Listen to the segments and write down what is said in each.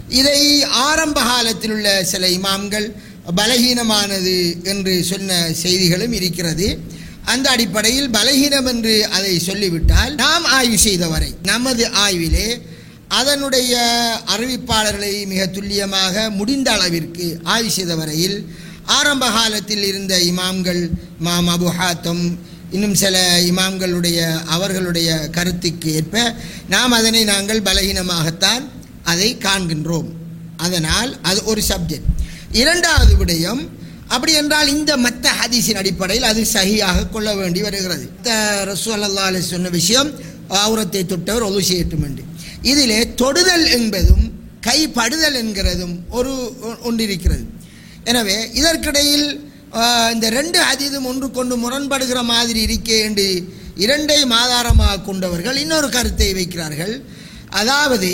இதை ஆரம்ப காலத்தில் உள்ள சில இமாம்கள் பலகீனமானது என்று சொன்ன செய்திகளும் இருக்கிறது. அந்த அடிப்படையில் பலகீனம் என்று அதை சொல்லிவிட்டால், நாம் ஆய்வு செய்தவரை நமது ஆய்விலே அதனுடைய அறிவிப்பாளர்களை மிக துல்லியமாக முடிந்த அளவிற்கு ஆய்வு செய்த வரையில் ஆரம்ப காலத்தில் இருந்த இமாம்கள், இமாம் அபு ஹாத்தம், இன்னும் சில இமாம்களுடைய அவர்களுடைய கருத்துக்கு ஏற்ப அதனை நாங்கள் பலகீனமாகத்தான் அதை காண்கின்றோம். அதனால் அது ஒரு சப்ஜெக்ட். இரண்டாவது விடயம், அப்படி என்றால் இந்த மத்த ஹதீஸின் அடிப்படையில் அது சஹீஹாக கொள்ள வேண்டி வருகிறது. ரசூல் ஸல்லல்லாஹு அலைஹி சொன்ன விஷயம் அவுரத்தை தொட்டவர் ஒது செய்யட்டும் என்று. இதிலே தொடுதல் என்பதும் கைப்படுதல் என்கிறதும் ஒன்றிருக்கிறது. எனவே இதற்கிடையில் இந்த ரெண்டு ஹதீஸும் ஒன்றுக்கொண்டு முரண்படுகிற மாதிரி இருக்கே என்று இரண்டையும் ஆதாரமாக கொண்டவர்கள் இன்னொரு கருத்தை வைக்கிறார்கள். அதாவது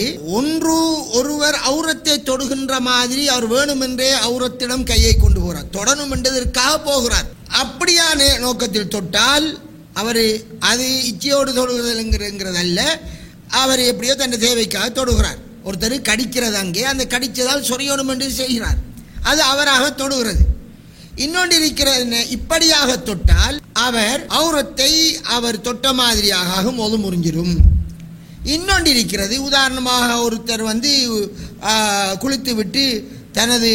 ஒருவர் அவுரத்தை தொடுகின்ற மாதிரி அவர் வேணுமென்றே அவுரத்திடம் கையை கொண்டு போகிறார், தொடணும் என்றதற்காக போகிறார். அப்படியான நோக்கத்தில் தொட்டால் அவர் அது இச்சையோடு தொடுகிறதுங்கிறதல்ல, அவர் எப்படியோ தன் தேவைக்காக தொடுகிறார். ஒருத்தர் கடிக்கிறது, அங்கே அந்த கடித்ததால் சொரியணும் என்று செய்கிறார், அது அவராக தொடுகிறது. இன்னொன்று இருக்கிறது, இப்படியாக தொட்டால் அவர் அவுரத்தை அவர் தொட்ட மாதிரியாக ஒது முறிஞ்சிடும். இன்னொன்று இருக்கிறது, உதாரணமாக ஒருத்தர் குளித்து விட்டு தனது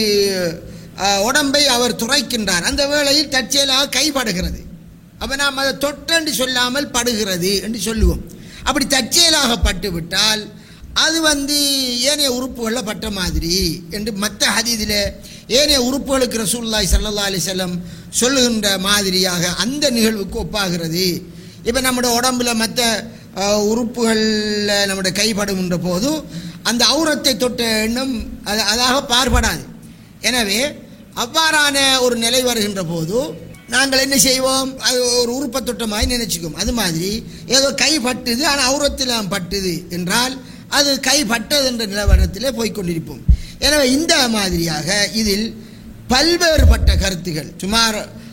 உடம்பை அவர் துரைக்கின்றார், அந்த வேளையில் தற்செயலாக கைப்படுகிறது. அப்போ நாம் அதை தொட்டென்று சொல்லாமல் படுகிறது என்று சொல்லுவோம். அப்படி தற்செயலாக பட்டுவிட்டால் அது ஏனைய உறுப்புகளில் பட்ட மாதிரி என்று மற்ற ஹதீஸில் ஏனைய உறுப்புகளுக்கு ரசூலுல்லாஹி ஸல்லல்லாஹு அலைஹி வஸல்லம் சொல்லுகின்ற மாதிரியாக அந்த நிகழ்வுக்கு ஒப்பாகிறது. இப்போ நம்முடைய உடம்புல மற்ற உறுப்புகளில் நம்முடைய கைப்படுகின்ற போது அந்த அவுரத்தை தொட்ட எண்ணம் அதாக பார்படாது. எனவே அவ்வாறான ஒரு நிலை வருகின்ற போது நாங்கள் என்ன செய்வோம், அது ஒரு உறுப்பை தொட்டமாய் நினைச்சுக்கும். அது மாதிரி ஏதோ கை பட்டுது, ஆனால் அவுரத்தில் பட்டுது என்றால் அது கை பட்டது என்ற நிலவரத்திலே போய்கொண்டிருப்போம். எனவே இந்த மாதிரியாக இதில் பல்வேறுபட்ட கருத்துகள், சுமார்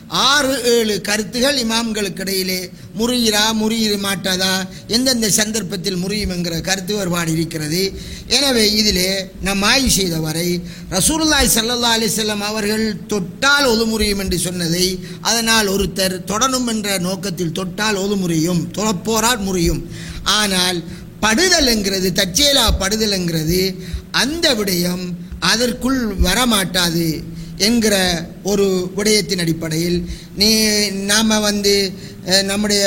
6-7 கருத்துகள் இமாம்களுக்கு இடையிலே முறிய மாட்டாதா, எந்தெந்த சந்தர்ப்பத்தில் முறியும் என்கிற கருத்து வேறுபாடு இருக்கிறது. எனவே இதிலே நாம் ஆய்வு செய்த வரை ரசூலுல்லாஹி ஸல்லல்லாஹு அலைஹி வஸல்லம் அவர்கள் தொட்டால் ஒது முறியும் என்று சொன்னதை, அதனால் ஒருத்தர் தொடணும் என்ற நோக்கத்தில் தொட்டால் ஒது முறியும், தொழப்போரால் முறியும். ஆனால் படுதல் என்கிறது, தற்செயலா படுதல் என்கிறது, அந்த விடயம் அதற்குள் வரமாட்டாது என்கிற ஒரு விடயத்தின் அடிப்படையில் நாம் நம்முடைய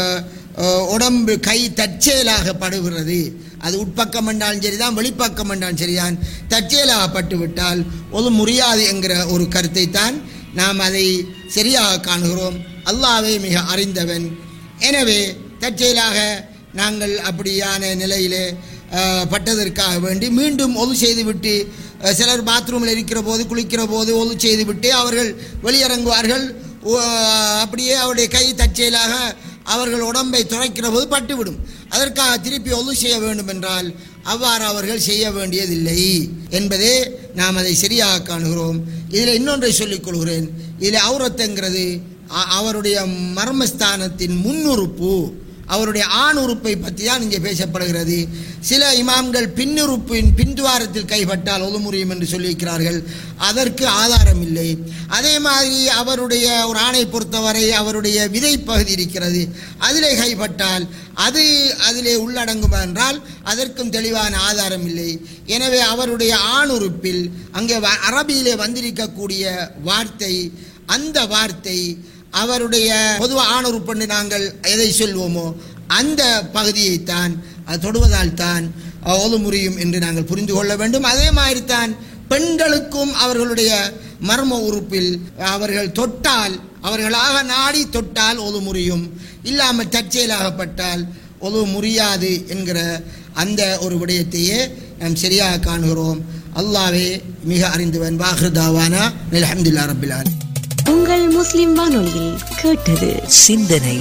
உடம்பு கை தற்செயலாக படுகிறது, அது உட்பக்கம் என்றாலும் சரிதான் வெளிப்பக்கம் என்றாலும் சரிதான், தற்செயலாக பட்டுவிட்டால் ஒது முடியாது என்கிற ஒரு கருத்தை தான் நாம் அதை சரியாக காணுகிறோம். அல்லாஹ்வே மிக அறிந்தவன். எனவே தற்செயலாக நாங்கள் அப்படியான நிலையிலே பட்டதற்காக வேண்டி மீண்டும் ஒது செய்துவிட்டு, சிலர் பாத்ரூமில் இருக்கிற போது குளிக்கிற போது ஒது செய்துவிட்டு அவர்கள் வெளியிறங்குவார்கள். அப்படியே அவருடைய கை தற்செயலாக அவர்கள் உடம்பை துரைக்கிற போது பட்டுவிடும். அதற்காக திருப்பி ஒது செய்ய வேண்டும் என்றால் அவ்வாறு அவர்கள் செய்ய வேண்டியதில்லை என்பதே நாம் அதை சரியாக காணுகிறோம். இதில் இன்னொன்றை சொல்லிக் கொள்கிறேன். இதில் அவுரத்துங்கிறது அவருடைய மர்மஸ்தானத்தின் முன்னுறுப்பு, அவருடைய ஆண் உறுப்பை பற்றி தான் இங்கே பேசப்படுகிறது. சில இமாம்கள் பின்னுறுப்பின் பின்துவாரத்தில் கைப்பட்டால் ஒது முறியும் என்று சொல்லியிருக்கிறார்கள். அதற்கு ஆதாரம் இல்லை. அதே மாதிரி அவருடைய ஒரு ஆணை பொறுத்தவரை அவருடைய விதை பகுதி இருக்கிறது, அதிலே கைப்பட்டால் அது அதிலே உள்ளடங்கும் என்றால் அதற்கும் தெளிவான ஆதாரம் இல்லை. எனவே அவருடைய ஆண் உறுப்பில் அங்கே அரபியிலே வந்திருக்கக்கூடிய வார்த்தை, அந்த வார்த்தை அவருடைய பொதுவாக ஆணுறுப்பு நாங்கள் எதை சொல்வோமோ அந்த பகுதியைத்தான் அது தொடுவதால் தான் ஒது முறியும் என்று நாங்கள் புரிந்து கொள்ள வேண்டும். அதே மாதிரி தான் பெண்களுக்கும் அவர்களுடைய மர்ம உறுப்பில் அவர்கள் தொட்டால், அவர்களாக நாடி தொட்டால் ஒது முறியும், இல்லாமல் தற்செயலாகப்பட்டால் ஒது முறியாது என்கிற அந்த ஒரு விடயத்தையே நாம் சரியாக காணுகிறோம். அல்லாஹ்வே மிக அறிந்தவன். வாஹிர் தாவானா அல்ஹம்துலில்லாஹி ரப்பில் ஆலமீன். உங்கள் முஸ்லிம் வானொலியில் கேட்டது சிந்தனை.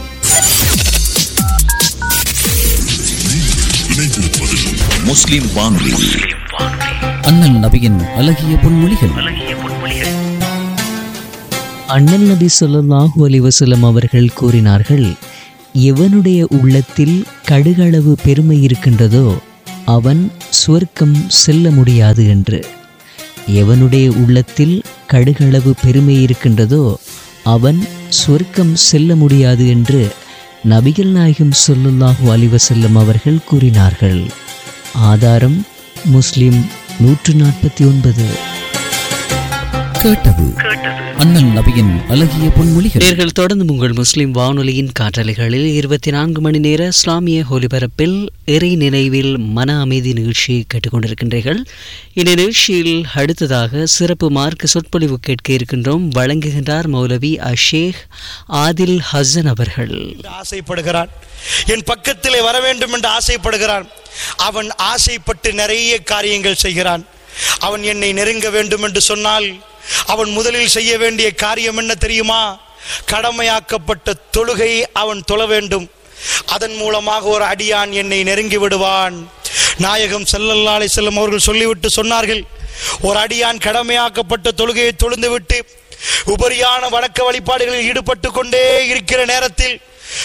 முஸ்லிம் வானொலி, அண்ணல் நபியின் அழகிய பொன்மொழிகள். அண்ணல் நபி ஸல்லல்லாஹு அலைஹி வஸல்லம் அவர்கள் கூறினார்கள், எவனுடைய உள்ளத்தில் கடுகளவு பெருமை இருக்கின்றதோ அவன் சுவர்க்கம் செல்ல முடியாது என்று. எவனுடைய உள்ளத்தில் கடுகளவு பெருமை இருக்கின்றதோ அவன் சுவர்க்கம் செல்ல முடியாது என்று நபிகள் நாயகம் ஸல்லல்லாஹு அலைஹி வஸல்லம் அவர்கள் கூறினார்கள். ஆதாரம் முஸ்லிம் 149. கேட்டது அண்ணல் நபியின் அழகிய பொன்மொழிகள். நேர்கள் தொடர்ந்து உங்கள் முஸ்லிம் வானொலியின் காற்றலைகளில் 24 மணி நேர இஸ்லாமிய ஒலிபரப்பில் இறை நினைவில் மன அமைதி நிகழ்ச்சியை கேட்டுக்கொண்டிருக்கின்றீர்கள். இந்த நிகழ்ச்சியில் அடுத்ததாக சிறப்பு மார்க்க சொற்பொழிவு கேட்க இருக்கின்றோம். வழங்குகின்றார் மௌலவி ஷேக் ஆதில் ஹசன் அவர்கள். ஆசைப்படுகிறான், என் பக்கத்திலே வர வேண்டும் என்று ஆசைப்படுகிறான். அவன் ஆசைப்பட்டு நிறைய காரியங்கள் செய்கிறான். அவன் என்னை நெருங்க வேண்டும் என்று சொன்னால் அவன் முதலில் செய்ய வேண்டிய காரியம் என்ன தெரியுமா? கடமையாக்கப்பட்ட தொழுகையை அவன் தொழ வேண்டும். அதன் மூலமாக ஒரு அடியான் என்னை நெருங்கி விடுவான். நாயகம் ஸல்லல்லாஹு அலைஹி வஸல்லம் அவர்கள் சொல்லிவிட்டு சொன்னார்கள், ஒரு அடியான் கடமையாக்கப்பட்ட தொழுகையை தொழுந்து விட்டு உபரியான வணக்க வழிபாடுகளில் ஈடுபட்டு கொண்டே இருக்கிற நேரத்தில்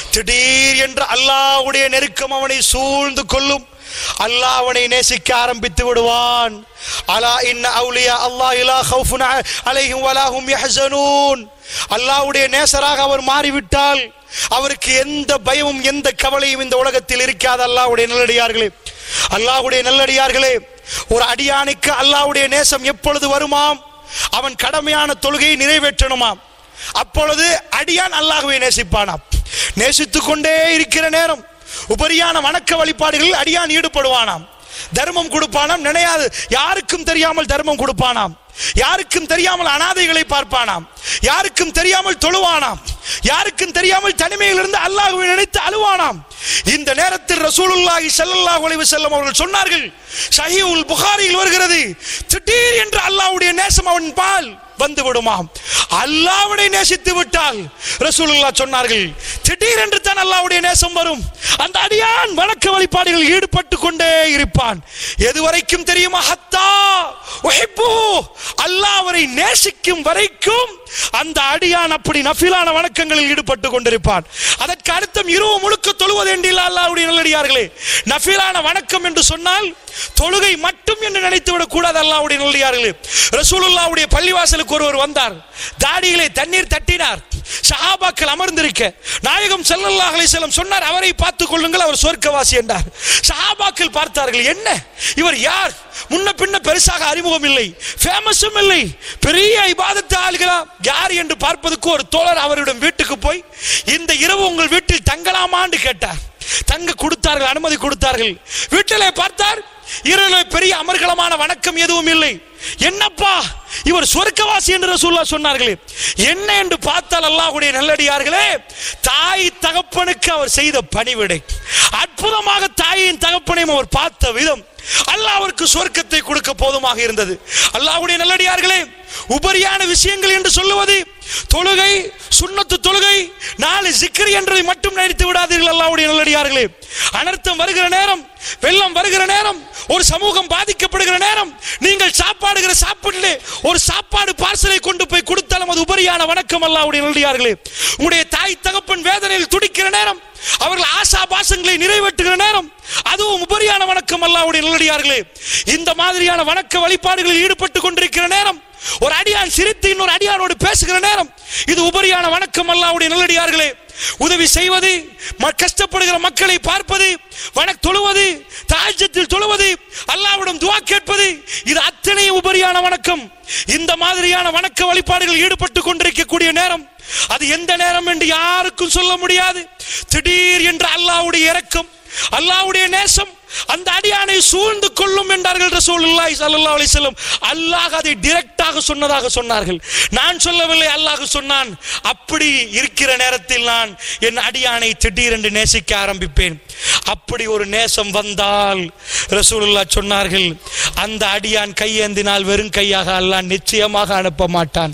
திடீர் என்று அல்லாஹ்வுடைய நெருக்கம் அவனை சூழ்ந்து கொள்ளும். அல்லாஹ் அவனை நேசிக்க ஆரம்பித்து விடுவான். அலா இன்ன அவுலியா அல்லாஹ் லா கௌஃபுன் அலைஹிம் வலா ஹும் யஹ்ஸனூன். அல்லாஹ்வுடைய நேசராக அவர் மாறிவிட்டால் அவருக்கு எந்த பயமும் எந்த கவலையும் இந்த உலகத்தில் இருக்காது. அல்லாஹ்வுடைய நல்லடியார்களே, அல்லாஹ்வுடைய நல்லடியார்களே, ஒரு அடியானுக்கு அல்லாஹ்வுடைய நேசம் எப்பொழுது வருமாம்? அவன் கடமையான தொழுகையை நிறைவேற்றணுமாம். அப்பொழுது அடியான் அல்லாஹ்வை நேசிப்பானாம். நேசித்துக் கொண்டே இருக்கிற நேரம் உபரியான வணக்க வழிபாடுகளில் அடியான் ஈடுபடுவானாம். தர்மம் கொடுப்பானாம், நினையாது யாருக்கும் தெரியாமல் தர்மம் கொடுப்பானாம். யாருக்கும் தெரியாமல் அனாதைகளை பார்ப்பானாம். யாருக்கும் தெரியாமல் தொழுவானாம். யாருக்கும் தெரியாமல் தனிமையிலிருந்து அல்லாஹ்வை நினைத்து அழுவானாம். இந்த நேரத்தில் ரசூலுல்லாஹி ஸல்லல்லாஹு அலைஹி வஸல்லம் அவர்கள் சொன்னார்கள், ஸஹீஹுல் புகாரியில் வருகிறது, திடீர் என்று அல்லாஹ்வுடைய நேசம் அவன் பால் வந்து விடுமாம். அல்லாஹ்வை நேசித்து விட்டால் ரசூலுல்லாஹ் சொன்னார்கள், திடீர் என்று தான் அல்லாஹ்வுடைய நேசம் வரும். அந்த அடியான் வணக்க வழிபாடுகளில் ஈடுபட்டு கொண்டே இருப்பான். எதுவரைக்கும் தெரியுமா? ஹத்தா உஹிப்பு, அல்லாஹ் அவரை நேசிக்கும் வரைக்கும் அந்த அடியான் அப்படி நஃபிலான வணக்கங்களில் ஈடுபட்டு கொண்டிருப்பான். அதற்கு அர்த்தம் இரவு முழுக்க தொழுவது என்றில்லை. அல்லாஹ்வுடைய நல்லடியார்களே, நஃபிலான வணக்கம் என்று சொன்னால் தொழுகை மட்டும் என்று நினைத்து விடக் கூடாது. அல்லாஹ்வுடைய நல்லடியார்களே, ரசூலுல்லாஹ்வுடைய பள்ளிவாசலுக்கு ஒருவர் வந்தார். தாடியிலே தண்ணீர் தட்டினார். சஹாபாக்கள் அமர்ந்திருக்க நாயகம் ஸல்லல்லாஹு அலைஹி வஸல்லம் சொன்னார், அவரை பார்த்துக் கொள்ளுங்கள், அவர் சொர்க்கவாசி என்றார். சஹாபாக்கள் பார்த்தார்கள், என்ன இவர் யார்? முன்ன பின்ன பெருசாக அறிமுகம் இல்லை, ஃபேமஸும் இல்லை, பெரிய இபாதத்து ஆளுகளா யார் என்று பார்ப்பதற்கு ஒரு தோழர் அவரிடம் வீட்டுக்கு போய், இந்த இரவு உங்கள் வீட்டில் தங்கலாமான்னு கேட்டார். தங்க கொடுத்தார்கள், அனுமதி கொடுத்தார்கள். வீட்டிலே பார்த்தார், இரவு பெரிய அமர்கலமான வணக்கம் எதுவும் இல்லை. என்னப்பா இவர் சொர்க்கவாசி என்று ரசூலுல்லாஹ் சொன்னார்களே, என்ன என்று பார்த்தால் அல்லாஹ்வுடைய நல்லடியார்களே, தாய் தகப்பனுக்கு அவர் செய்த பணிவிடை, அற்புதமாக தாயின் தகப்பனையும் அவர் பார்த்த விதம் அல்லாஹ் அவருக்கு சொர்க்கத்தை கொடுக்க போதுமாக இருந்தது. அல்லாஹ்வுடைய நல்லடியார்களே, உபரியான விஷயங்கள் என்று சொல்லுவது தொழுகை, சுன்னத்து தொழுகை, 4 ஜிக்ர் என்றதை மட்டும் நினைத்து விடாதீர்கள். அல்லாஹ்வுடைய நல்லடியார்களே, அனர்த்தம் வருகிற நேரம், வெள்ளம் வருகிற நேரம், ஒரு சமூகம் பாதிக்கப்படுகிற நேரம், நீங்கள் சாப்பாடுகிற சாப்பாட்டிலே ஒரு சாப்பாடு பார்சலை கொண்டு போய் கொடுத்தாலும் அது உபரியான வணக்கம். அல்லாஹ்வுடைய நல்லடியார்களே, உங்களுடைய தாய் தகப்பன் வேதனையில் துடிக்கிற நேரம், அவர்கள் ஆசா பாசங்களை நிறைவேற்றுகிற நேரம், அதுவும் உபரியான வணக்கம். அல்லாஹ்வுடைய நல்லடியார்களே, இந்த மாதிரியான வணக்க வழிபாடுகளில் ஈடுபட்டு கொண்டிருக்கிற நேரம், ஒரு அடியான் சிரித்து இன்னொரு அடியானோடு பேசுகிற நேரம், இது உபரியான வணக்கம். அல்லாஹ்வுடைய நல்லடியார்களே, உதவி செய்வது, கஷ்டப்படுகிற மக்களை பார்ப்பது, தொழுவது, தஹஜ்ஜுதில் தொழுவது, அல்லாஹ்விடம் துஆ கேட்பது, இது அத்தனை உபரியான வணக்கம். இந்த மாதிரியான வணக்க வழிபாடுகளில் ஈடுபட்டு கொண்டிருக்கக்கூடிய நேரம், அது எந்த நேரம் என்று யாருக்கும் சொல்ல முடியாது. திடீர் என்று அல்லாஹ்வுடைய இரக்கம், அல்லாஹ்வுடைய நேசம் அந்த அடியானை சூழ்ந்து கொள்ளும் என்றார்கள் ரசூலுல்லாஹி ஸல்லல்லாஹு அலைஹி வஸல்லம். அல்லாஹ் அதை டைரக்டாக சொன்னதாக சொன்னார்கள், நான் சொல்லவில்லை, அல்லாஹ் சொன்னான். அப்படி இருக்கிற நேரத்தில் நான் என் அடியானை திடீரென்று நேசிக்க ஆரம்பிப்பேன். அப்படி ஒரு நேசம் வந்தால் ரசூலுல்லாஹ் சொன்னார்கள், அந்த அடியான் கையேந்தினால் வெறும் கையாக அல்லாஹ் நிச்சயமாக அனுப்ப மாட்டான்.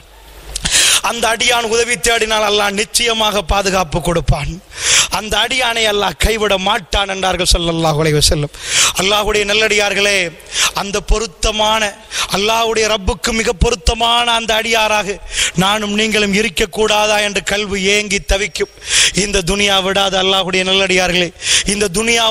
அந்த அடியான் உதவி தேடினால் அல்லாஹ் நிச்சயமாக பாதுகாப்பு கொடுப்பான். அந்த அடியானை அல்லாஹ் கைவிட மாட்டான் என்றார்கள் ஸல்லல்லாஹு அலைஹி வஸல்லம். அல்லாஹ்வுடைய நல்லடியார்களே, அந்த பொருத்தமான அல்லாஹ்வுடைய ரப்புக்கு மிக பொருத்தமான அந்த அடியாராக நானும் நீங்களும் இருக்கக்கூடாதா என்று கல்வி ஏங்கி தவிக்கும். இந்த துனியா விடாத அல்லாஹ்வுடைய நல்லடியார்களே, இந்த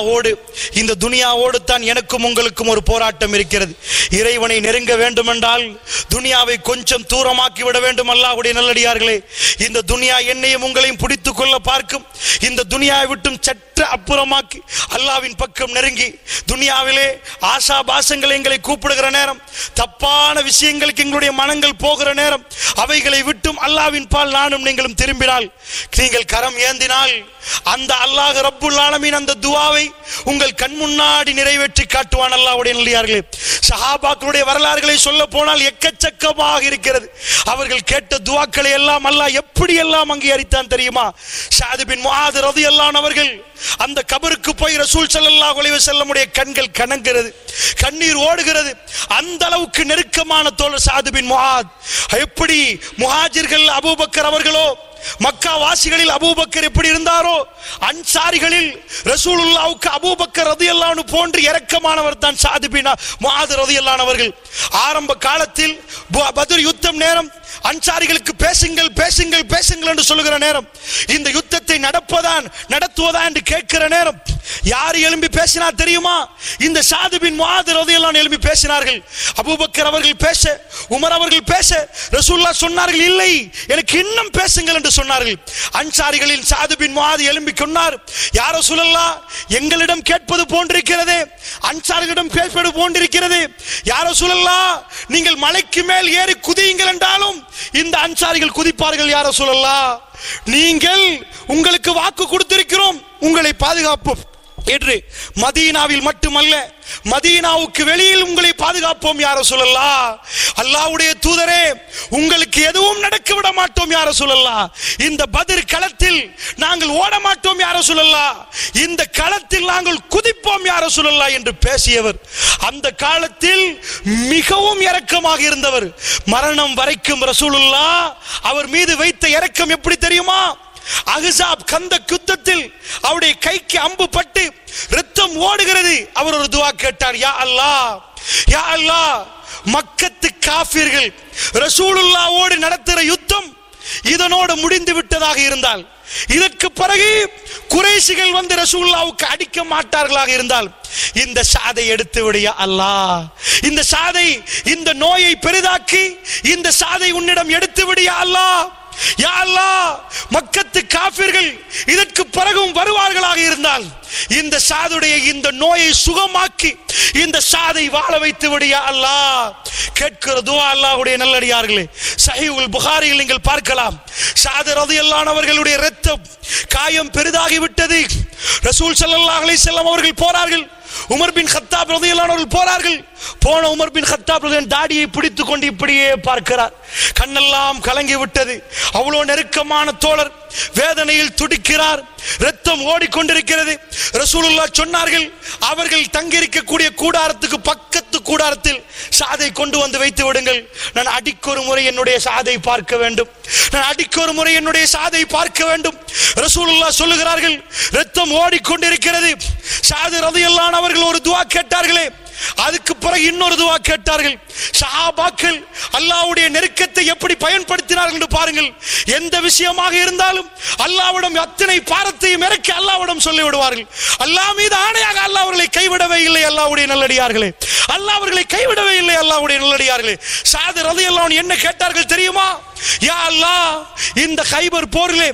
துனியாவோடு தான் எனக்கும் உங்களுக்கும் ஒரு போராட்டம் இருக்கிறது. இறைவனை நெருங்க வேண்டுமென்றால் துனியாவை கொஞ்சம் தூரமாக்கி விட வேண்டும். அல்லாஹ்வுடைய நல்லடியார்களே, இந்த துனியா என்னையும் உங்களையும் பிடித்துக் கொள்ள பார்க்கும். இந்த துனியாவை விட்டும் சற்று அப்புறமாக்கி அல்லாஹ்வின் பக்கம் நெருங்கி, துனியாவிலே ஆசா பாசங்கள் எங்களை கூப்பிடுகிற நேரம், தப்பான விஷயங்களுக்கு எங்களுடைய மனங்கள் போகிற நேரம், அவைகளை விட்டும் அல்லாஹ்வின் பால் நானும் நீங்களும் திரும்பினால், நீங்கள் கரம் ஏந்தினால், அந்த அல்லாஹ் ரப்புல் ஆலமீன் அந்த துஆவை உங்கள் கண் முன்னாடி நிறைவேற்றி காட்டுவான். அல்லாஹ்வுடைய நல்லடியார்களே, சஹாபாக்களுடைய வரலாறுகளை சொல்ல போனால் எக்கச்சக்கமாக இருக்கிறது. அவர்கள் கேட்ட துஆக்களை எல்லாம் அல்லாஹ் எப்படி எல்லாம் அங்கீகரித்தான் தெரியுமா? ஸஅத் பின் முஆத் ரலியல்லாஹு அன்ஹு அவர்கள் அந்த கபருக்கு போய் ரசூல் ஸல்லல்லாஹு அலைஹி வஸல்லமுடைய கண்கள் கனங்கிறது, கண்ணீர் ஓடுகிறது. அந்த அளவுக்கு நெருக்கமான தோழர் ஸஅத் பின் முஆத். எப்படி முஹாஜிர்கள் அபூபக்கர் அவர்களோ, மக்கா வாசிகளில் அபூபக்கர் எப்படி இருந்தாரோ, அன்சாரிகளில் ரசூலுல்லாஹ்வுக்கு அபூபக்கர் ரலியல்லாஹு அன்ஹு போன்று இரக்கமானவர் தான் ஸஅத் பின் முஆத் ரலியல்லாஹு அன்ஹு அவர்கள். ஆரம்ப காலத்தில் பத்ர் யுத்தம் நேரம் அன்சாரிகளுக்கு பேசுங்கள் பேசுங்கள் பேசுங்கள் என்று சொல்லுகிற நேரம், இந்த யுத்தத்தை நடத்துவதா என்று கேட்கிற நேரம் யார் எழும்பி பேசினார் தெரியுமா? இந்த ஸஅத் பின் முஆத் ரலியல்லாஹு அன்ஹு எழும்பி பேசினார்கள். அபூபக்கர் அவர்கள் பேச, உமர் அவர்கள் பேச, ரசூலுல்லாஹ் சொன்னார்கள், இல்லை எனக்கு இன்னும் பேசுங்கள் என்று சொன்னார்கள். அன்சாரிகளில் ஸஅத் பின் முஆத் எழும்பி சொன்னார், யா ரசூலல்லாஹ், எங்களிடம் கேட்பது போன்றிருக்கிறது, அன்சாரிகளிடம் கேட்பது போன்றிருக்கிறது. யா ரசூலல்லாஹ், நீங்கள் மலைக்கு மேல் ஏறி குதியுங்கள் என்றாலும் இந்த அன்சாரிகள் குதிப்பார்கள். யா ரசூலல்லாஹ், நீங்கள் உங்களுக்கு வாக்கு கொடுத்திருக்கிறோம் உங்களை பாதுகாப்போம் என்று. மதீனாவில் மட்டுமல்ல, மதீனாவுக்கு வெளியில் உங்களை பாதுகாப்போம் யா ரசூலல்லாஹ். அல்லாஹ்வுடைய தூதரே, உங்களுக்கு எதுவும் நடக்க விட மாட்டோம் யா ரசூலல்லாஹ். இந்த பத்ர் களத்தில் நாங்கள் ஓட மாட்டோம் யா ரசூலல்லாஹ். இந்த களத்தில் நாங்கள் குதிப்போம் யா ரசூலல்லாஹ் என்று பேசியவர், அந்த காலத்தில் மிகவும் இரக்கமாக இருந்தவர். மரணம் வரைக்கும் ரசூலுல்லாஹ் அவர் மீது வைத்த இரக்கம் எப்படி தெரியுமா? அஹ்ஸாப் கந்தக் யுத்தத்தில் அவருடைய கைக்கு அம்பு பட்டு இரத்தம் ஓடுகிறது. அவர் ஒரு துஆ கேட்டார், யா அல்லாஹ், யா அல்லாஹ், மக்கத்து காஃபிர்கள் ரசூலுல்லாஹ்வோடு நடத்துகிற யுத்தம் இதனோடு முடிந்து விட்டதாக இருந்தால், இதற்கு பிறகு குறைஷிகள் வந்து ரசூலுல்லாஹ்வுக்கு அடிக்க மாட்டார்களாக இருந்தால், இந்த சாதை எடுத்து விடு யா அல்லாஹ். இந்த சாதை, இந்த நோயை பெரிதாக்கி இந்த சாதை உன்னிடம் எடுத்து விடு யா அல்லாஹ். யா அல்லாஹ், மக்கத்து காஃபிர்கள் இதற்கு பிறகும் வருவார்களாக இருந்தால் இந்த சாதுடைய இந்த நோயை சுகமாக்கி இந்த சாதை வாழ வைத்து விடு யா அல்லாஹ். கேட்கிற துஆ அல்லாஹ்வுடைய நல்லடியார்களே, சஹீஹுல் புகாரியில் நீங்கள் பார்க்கலாம். ஸஅத் ரலியல்லாஹு அன்ஹு அவர்களுடைய இரத்தம் காயம் பெரிதாகி விட்டது. ரசூல் ஸல்லல்லாஹு அலைஹி வஸல்லம் அவர்கள் போறார்கள். உமர் பின் கத்தாப் ரலியல்லாஹு அன்ஹு போறார்கள். போன உமர் பின் கத்தாப் ரலியல்லாஹு தாடியை பிடித்துக் கொண்டு இப்படியே பார்க்கிறார். கண்ணெல்லாம் கலங்கி விட்டது. அவ்வளோ நெருக்கமான தோழர் வேதனையில் துடிக்கிறார். இரத்தம் ஓடிக்கொண்டிருக்கிறது. ரசூலுல்லாஹ் சொன்னார்கள், அவர்கள் தங்கியிருக்கக்கூடிய கூடாரத்துக்கு பக்கத்து கூடாரத்தில் சாதை கொண்டு வந்து வைத்து விடுங்கள். நான் அடிக்கொரு முறை என்னுடைய சாதை பார்க்க வேண்டும், நான் அடிக்கொரு முறை என்னுடைய சாதை பார்க்க வேண்டும். ரசூலுல்லாஹ் சொல்லுகிறார்கள், இரத்தம் ஓடிக்கொண்டிருக்கிறது. ஸஅத் ரலியல்லாஹு அன்ஹு அவர்கள் ஒரு துஆ கேட்டார்களே, அதுக்கு பிறகு இன்னொரு துஆ கேட்டார்கள். சஹாபாக்கள் அல்லாஹ்வுடைய நெருக்கத்தை எப்படி பயன்படுத்தினார்கள் என்று பாருங்கள். எந்த விஷயமாக இருந்தாலும் அல்லாஹ்விடம் அத்தனை பாரத்தையும் இறக்கி அல்லாஹ்விடம் சொல்லி விடுவார்கள். அல்லாஹ் மீது ஆணையாக அல்லாஹ் அவர்களை கைவிடவே இல்லை. அல்லாஹ்வுடைய நல்லடியார்களே, அல்லாஹ் அவர்களை கைவிடவே இல்லை. அல்லாஹ்வுடைய நல்லடியார்களே, ஸஅத் ரலியல்லாஹு அன்ஹு என்ன கேட்டார்கள் தெரியுமா? யா அல்லாஹ், இந்த கைபர் போரிலே,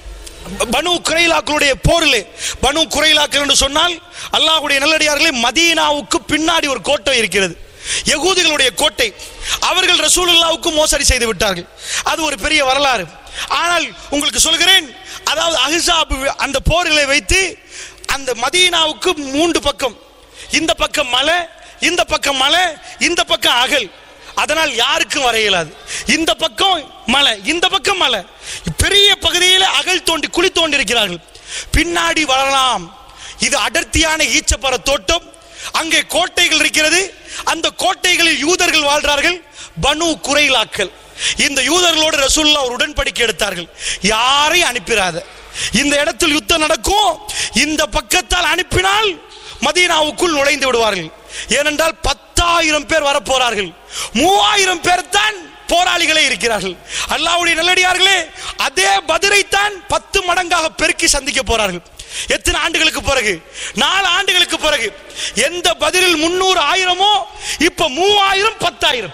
பனு குறைலாக்களுடைய போரிலே, பனு குறைலாக்கள் என்று சொன்னால் அல்லாஹ்வுடைய நல்லடியார்களே, மதீனாவுக்கு பின்னாடி ஒரு கோட்டை இருக்கிறது, யகூதிகளுடைய கோட்டை. அவர்கள் ரசூலுல்லாஹ்வுக்கு மோசடி செய்து விட்டார்கள். அது ஒரு பெரிய வரலாறு. ஆனால் உங்களுக்கு சொல்கிறேன், அதாவது அஹ்ஸாப் அந்த போரிலே வைத்து அந்த மதீனாவுக்கு 3 பக்கம், இந்த பக்கம் மலை, இந்த பக்கம் மலை, இந்த பக்கம் அகல். அதனால் யாருக்கும் வர இயலாது. இந்த பக்கம் மலை, இந்த பக்கம் மலை, பெரிய பகுதியில் அகல் தோண்டி குழி தோண்டி இருக்கிறார்கள். பின்னாடி வரலாம். இது அடர்த்தியான ஈச்சப்பர தோட்டம். அங்கே கோட்டைகள் இருக்கிறது. அந்த கோட்டைகளில் யூதர்கள் வாழ்றார்கள், பனு குறைலாக்கள். இந்த யூதர்களோடு ரசூலுல்லாஹ் ஒரு உடன்படிக்கை எடுத்தார்கள், யாரையும் அனுப்பிராத, இந்த இடத்தில் யுத்தம் நடக்கும், இந்த பக்கத்தால் அனுப்பினால் மதீனாவுக்குள் நுழைந்து விடுவார்கள். ஏனென்றால் 10,000 பேர் வரப்போறார்கள், 3,000 பேர் தான் போராளிகளே இருக்கிறார்கள். அல்லாஹ்வுடைய நல்லடியார்களே, அதே பத்ரைத்தான் 10 மடங்காக பெருக்கி சந்திக்க போறார்கள். எத்தனை ஆண்டுகளுக்கு பிறகு? 4 ஆண்டுகளுக்கு பிறகு. எந்த பதிலில் 300 ஆயிரமோ இப்ப 3000 10,000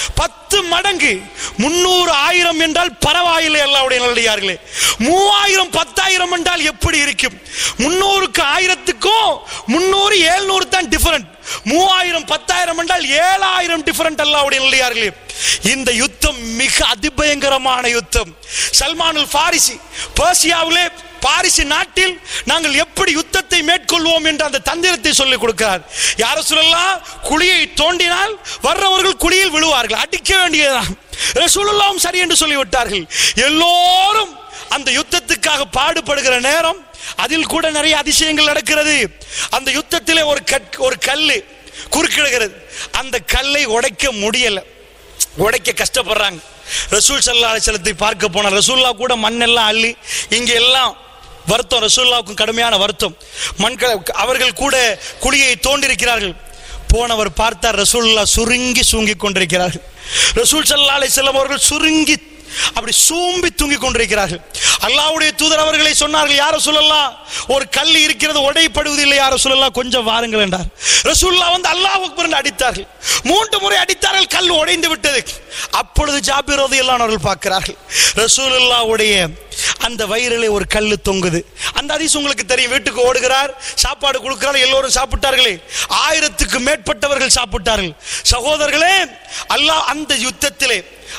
10 மடங்கு. 300 1000 என்றால் பரவாயில்லை அல்லாஹ்வுடைய நல்லடியார்களே. 3000 10,000 என்றால் எப்படி இருக்கும்? 300க்கு 1000க்கும் 300 700 தான் டிஃபரண்ட். 3000 10,000 என்றால் 7000 டிஃபரண்ட் அல்லாஹ்வுடைய நல்லடியார்களே. இந்த யுத்தம் மிக அதிபயங்கரமான யுத்தம். சல்மானுல் ஃபாரிசி பெர்சியாவிலே பாரிசு நாட்டில் நாங்கள் எப்படி யுத்தத்தை மேற்கொள்வோம் என்று அந்த தந்திரத்தை சொல்லிக் கொடுக்கிறார். யா ரசூலல்லாஹ், குழியை தோண்டினால் வர்றவர்கள் குழியில் விழுவார்கள், அடிக்க வேண்டியதுதான். ரசூலுல்லாஹ்வும் சரி என்று சொல்லிவிட்டார்கள். எல்லோரும் அந்த யுத்தத்துக்காக பாடுபடுகிற நேரம் அதில் கூட நிறைய அதிசயங்கள் நடக்கிறது. அந்த யுத்தத்திலே ஒரு கல்லு குறுக்கிடுகிறது. அந்த கல்லை உடைக்க முடியல, உடைக்க கஷ்டப்படுறாங்க. ரசூல் ஸல்லல்லாஹு அலைஹி வஸல்லத்தை பார்க்க போனார். ரசூலுல்லாஹ் கூட மண்ணெல்லாம் அள்ளி இங்க எல்லாம் வருத்தம், ரசூலுல்லாஹ்வுக்கு கடுமையான வருத்தம். அவர்கள் கூட குழியை தோண்டிருக்கிறார்கள். போனவர் பார்த்தார், ரசூலுல்லாஹ் சுருங்கி சூங்கிக் கொண்டிருக்கிறார்கள். ரசூல் ஸல்லல்லாஹு அலைஹி வஸல்லம் அவர்கள் சுருங்கி அப்படி சூம்பி தூங்கிக் கொண்டிருக்கிறார்கள். அல்லாஹ்வுடைய தூதர் அவர்களை சொன்னார்கள், யா ரசூலல்லாஹ், ஒரு கல் இருக்கிறது, உடைப்படுவதில்லை, யா ரசூலல்லாஹ், கொஞ்சம் வாருங்கள் என்றார். ரசூலுல்லாஹ் வந்து அல்லாஹ் அக்பர் என்று அடித்தார்கள். 3 முறை அடித்தார்கள், கல் உடைந்து விட்டது. அப்பொழுது ஜாபிர் ரலியல்லாஹு அன்ஹு அவர்கள் பார்க்கிறார்கள், ரசூலுல்லாஹ்வுடைய அந்த வயிறிலே ஒரு கல்லு தொங்குது. அந்த ஹதீஸ் உங்களுக்கு தெரியும். வீட்டுக்கு ஓடுகிறார், சாப்பாடு கொடுக்கிறார், எல்லோரும் சாப்பிட்டார்களே, 1000க்கு மேற்பட்டவர்கள் சாப்பிட்டார்கள். சகோதரர்களே, அல்லாஹ் அந்த யுத்தத்திலே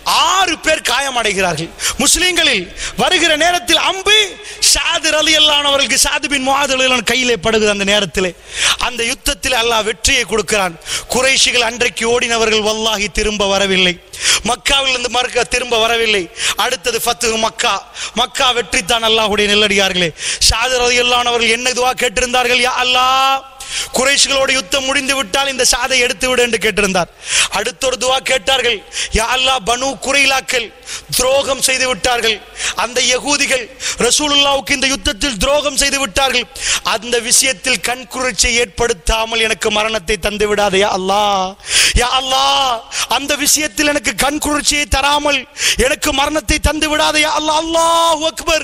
6 பேர் காயமடைகிறார்கள். முஸ்லிம்களில் வருகிற நேரத்தில் அம்பு ஸஅத் ரலியல்லாஹு அன்ஹு அவர்களுக்கு, ஸஅத் பின் முஆத் ரலியல்லாஹு அன்ஹு கையிலே படுகிறது. அந்த நேரத்தில் அந்த யுத்தத்தில் அல்லாஹ் வெற்றியை கொடுக்கிறான். குறைஷிகள் அன்றைக்கு ஓடினவர்கள் வல்லாஹி திரும்ப வரவில்லை. மக்காவிலிருந்து திரும்ப வரவில்லை. அடுத்தது ஃபத்ஹு மக்கா. மக்கா வெற்றி தான் அல்லாஹ்வுடைய நல்லடியார்களே. ஸஅத் ரலியல்லாஹு அன்ஹு அவர்கள் என்ன துஆ கேட்டிருந்தார்கள்? யா அல்லாஹ், குறைஷிகளோட யுத்தம் முடிந்து விட்டால் இந்த ஸஅதை எடுத்து விடு என்று கேட்டிருந்தார். அடுத்த ஒரு துஆ கேட்டார்கள், யா அல்லாஹ், பனு குரைலாக்கள் துரோகம் செய்து விட்டார்கள், அந்த யகூதிகள் ரசூலுல்லாஹ்வுக்கு இந்த யுத்தத்தில் துரோகம் செய்து விட்டார்கள், அந்த விஷயத்தில் கண்குளிர்ச்சியை ஏற்படுத்தாமல் எனக்கு மரணத்தை தந்து விடாதே யா அல்லாஹ். யா அல்லாஹ், அந்த விஷயத்தில் எனக்கு கண்குளிர்ச்சியை தராமல் எனக்கு மரணத்தை தந்து விடாதே யா அல்லாஹ். அல்லாஹு அக்பர்.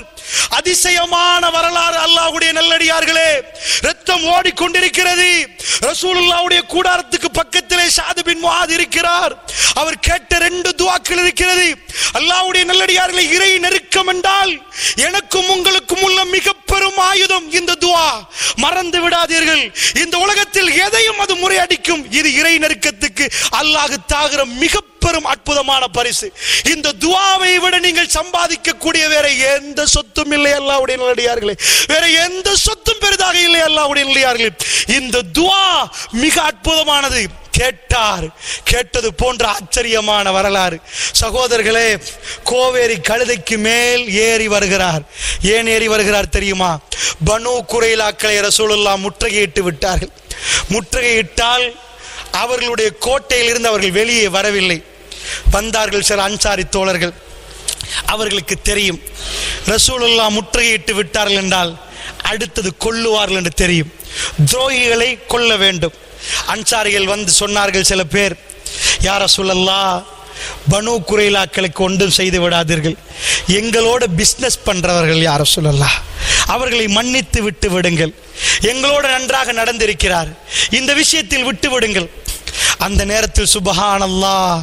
அதிசயமான வரலாறு அல்லாஹ்வுடைய நல்லடியார்களே. ரத்தம் ஓடிக்கொண்டிருக்கிறது. ரசூலுல்லாஹ்வுடைய கூடாரத்துக்கு பக்கத்திலே ஸஅத் பின் முஆத் இருக்கிறார். அவர் கேட்ட 2 துஆக்கள் இருக்கிறது. அல்லாஹ்வுடைய நல்லடியார்களே, இறை நெருக்கம் என்றால் எனக்கும் உங்களுக்கும் உள்ள மிக பெரும் ஆயுதம் இந்த துஆ. மறந்து விடாதீர்கள், இந்த உலகத்தில் எதையும் அது முறையடிக்கும். இது இறை நெருக்கத்துக்கு அல்லாஹ் தாகிற மிக பெரும் அற்புதமான பரிசு. இந்த துஆவை விட நீங்கள் சம்பாதிக்க கூடிய வேற எந்த சொத்தும் இல்லை அல்லாஹ்வுடைய நல்லடியார்களே. வேற எந்த சொத்தும் பெரிதாக இல்லை அல்லாஹ்வுடைய நல்லடியார்களே. இந்த துஆ மிக அற்புதமானது. கேட்டார், கேட்டது போன்ற ஆச்சரியமான வரலாறு. சகோதரர்களே, கோவேரி கழுதைக்கு மேல் ஏறி வருகிறார். ஏன் ஏறி வருகிறார் தெரியுமா? பனு குரைலாக்களை ரசூலுல்லாஹ் முற்றுகையிட்டு விட்டார்கள். முற்றுகையிட்டால் அவர்களுடைய கோட்டையில் இருந்து அவர்கள் வெளியே வரவில்லை. வந்தார்கள் சில அன்சாரி தோழர்கள். அவர்களுக்கு தெரியும், ரசூலுல்லாஹ் முற்றுகையிட்டு விட்டார்கள் என்றால் அடுத்தது கொல்லுவார்கள் என்று தெரியும். துரோகிகளை கொல்ல வேண்டும். அன்சாரிகள் வந்து சொன்னார்கள் சில பேர், யா ரசூலல்லாஹ், பனு குரைலாக்களுக்கு ஒன்றும் செய்து விடாதீர்கள், எங்களோட பிஸ்னஸ் பண்றவர்கள் யா ரசூலல்லாஹ், அவர்களை மன்னித்து விட்டு விடுங்கள், எங்களோட நன்றாக நடந்திருக்கிறார், இந்த விஷயத்தில் விட்டு விடுங்கள். அந்த நேரத்தில் சுப்ஹானல்லாஹ்,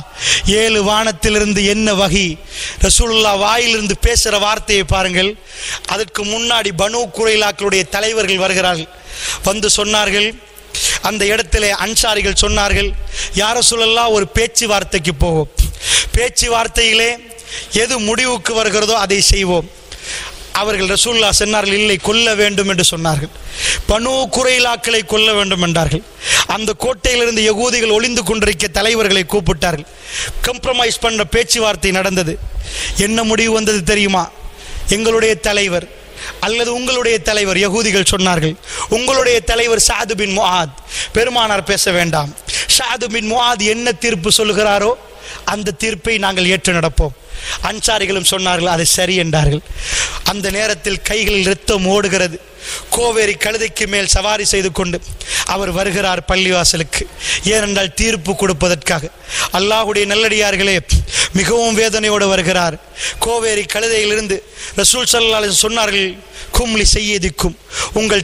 7 வானத்திலிருந்து என்ன வகி, ரசூலுல்லாஹ் வாயிலிருந்து பேசுகிற வார்த்தையை பாருங்கள். அதற்கு முன்னாடி பனு குரைலாக்களுடைய தலைவர்கள் வருகிறார்கள். வந்து சொன்னார்கள், அந்த இடத்திலே அன்சாரிகள் சொன்னார்கள், யா ரசூலல்லாஹ், ஒரு பேச்சுவார்த்தைக்கு போவோம், பேச்சுவார்த்தையிலே எது முடிவுக்கு வருகிறதோ அதை செய்வோம். அவர்கள் ரசூலுல்லாஹ் சொன்னார்கள், இல்லை, கொல்ல வேண்டும் என்று சொன்னார்கள். பனு குரைலாக்களை கொல்ல வேண்டும் என்றார்கள். அந்த கோட்டையிலிருந்து யகூதிகள் ஒளிந்து கொண்டிருக்க தலைவர்களை கூப்பிட்டார்கள். கம்ப்ரமைஸ் பண்ற பேச்சுவார்த்தை நடந்தது. என்ன முடிவு வந்தது தெரியுமா? எங்களுடைய தலைவர் அல்லது உங்களுடைய தலைவர், யகூதிகள் சொன்னார்கள், உங்களுடைய தலைவர் ஸஅத் பின் முஆத், பெருமானார் பேச வேண்டாம், ஸஅத் பின் முஆத் என்ன தீர்ப்பு சொல்கிறாரோ அந்த தீர்ப்பை நாங்கள் ஏற்று நடப்போம். அன்சாரிகளும் சொன்னார்கள், அது சரி என்றார்கள். அந்த நேரத்தில் கைகளில் இரத்தம் ஓடுகிறது. கோவேரி கழுதைக்கு மேல் சவாரி செய்து கொண்டு அவர் வருகிறார் பள்ளிவாசலுக்கு. ஏனென்றால் தீர்ப்பு கொடுப்பதற்காக. அல்லாஹ்வுடைய நல்லடியார்களே, மிகவும் வேதனையோடு வருகிறார். கோவேரி கழுதையிலிருந்து ரசூல் ஸல்லல்லாஹு அலைஹி வஸல்லம் சொன்னார்கள், கும்லி செய்யதிக்கும், உங்கள்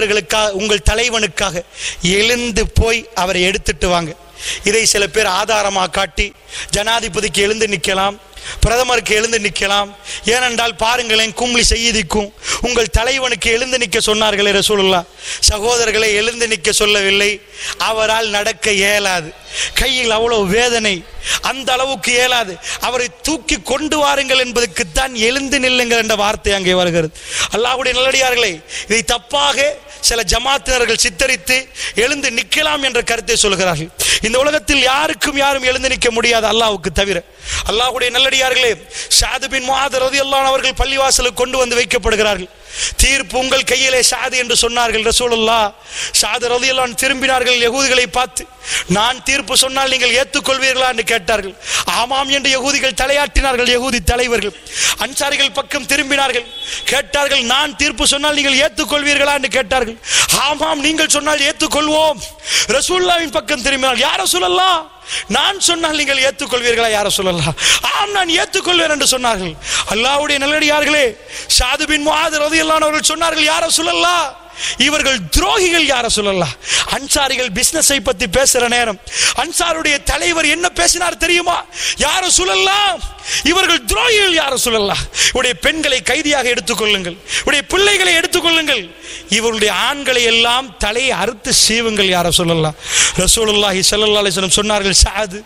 தலைவனுக்காக எழுந்து போய் அவரை எடுத்துட்டு வாங்க. இதை சில பேர் ஆதாரமாக காட்டி ஜனாதிபதிக்கு எழுந்து நிற்கலாம், பிரதமருக்கு எழுந்து நிற்கலாம். ஏனென்றால் பாருங்களேன், கும்லி செய்யதிக்கும், உங்கள் தலைவனுக்கு எழுந்து நிற்க சொன்னார்களே ரசூலுல்லாஹ். சகோதரர்களை, எழுந்து நிற்க சொல்லவில்லை, அவரால் நடக்க இயலாது. கையில் அவ்வளவு வேதனை, அந்த அளவுக்கு இயலாது. அவரை தூக்கி கொண்டு வாருங்கள் என்பதற்குத்தான் எழுந்து நில்லுங்கள் என்ற வார்த்தை அங்கே வருகிறது. அல்லாஹ்வுடைய நல்லடியார்களே, இதை தப்பாக சில ஜமாத்தினர்கள் சித்தரித்து எழுந்து நிற்கலாம் என்ற கருத்தை சொல்கிறார்கள். இந்த உலகத்தில் யாரும் எழுந்து நிற்க முடியாது அல்லாஹ்வுக்கு தவிர. அல்லாஹ்வுடைய நல்லடியார்களே, ஸஅத் பின் முஆத் ரலியல்லாஹு அன்ஹு அவர்கள் பள்ளிவாசலுக்கு கொண்டு வந்து வைக்கப்படுகிறார்கள். தீர்ப்பு உங்கள் கையிலே ஸஅத் என்று சொன்னார்கள் ரசூலுல்லாஹ். ஸஅத் ரலியல்லாஹு அன்ஹு திரும்பினார்கள், யகூதிகளை பார்த்து, நான் தீர்ப்பு சொன்னால் நீங்கள் ஏற்றுக்கொள்வீர்களா என்று கேட்டார்கள். ஆமாம் என்று யகூதிகள் தலையாட்டினார்கள். யகூதி தலைவர்கள் அன்சாரிகள் பக்கம் திரும்பினார்கள், கேட்டார்கள், நான் தீர்ப்பு சொன்னால் நீங்கள் ஏற்றுக்கொள்வீர்களா என்று கேட்டார்கள். ஆமாம், நீங்கள் சொன்னால் ஏற்றுக்கொள்வோம். ரசூலுல்லாஹ்வின் பக்கம் திரும்பினார்கள், யார் ரசூலல்லாஹ், நான் சொன்னால் நீங்கள் ஏற்றுக்கொள்வீர்களா யார் ரசூலல்லாஹ்? ஆம், நான் ஏற்றுக்கொள்வேன் என்று சொன்னார்கள். அல்லாஹ்வுடைய நல்லடியார்களே, ஸஅத் பின் முஆத் ரலியல்லாஹு அன்ஹு அவர்கள் சொன்னார்கள், யார் ரசூலல்லாஹ், இவர்கள் துரோகிகள் யார் ரசூலல்லாஹ். அன்சாரிகள் பிசினஸை பத்தி பேசுற நேரம் அன்சாருடைய தலைவர் என்ன பேசினார் தெரியுமா? யார் ரசூலல்லாஹ், இவர்கள் துரோகிகள் யார் ரசூலல்லாஹ். உடைய பெண்களை கைதியாக எடுத்துக்கொள்ளுங்கள், உடைய பிள்ளைகளை எடுத்துக்கொள்ளுங்கள், இவருடைய ஆண்களை எல்லாம் தலையை அறுத்து சீவுங்கள் யார் ரசூலல்லாஹ். ரசூலுல்லாஹி ஸல்லல்லாஹு அலைஹி வஸல்லம் சொன்னார்கள்,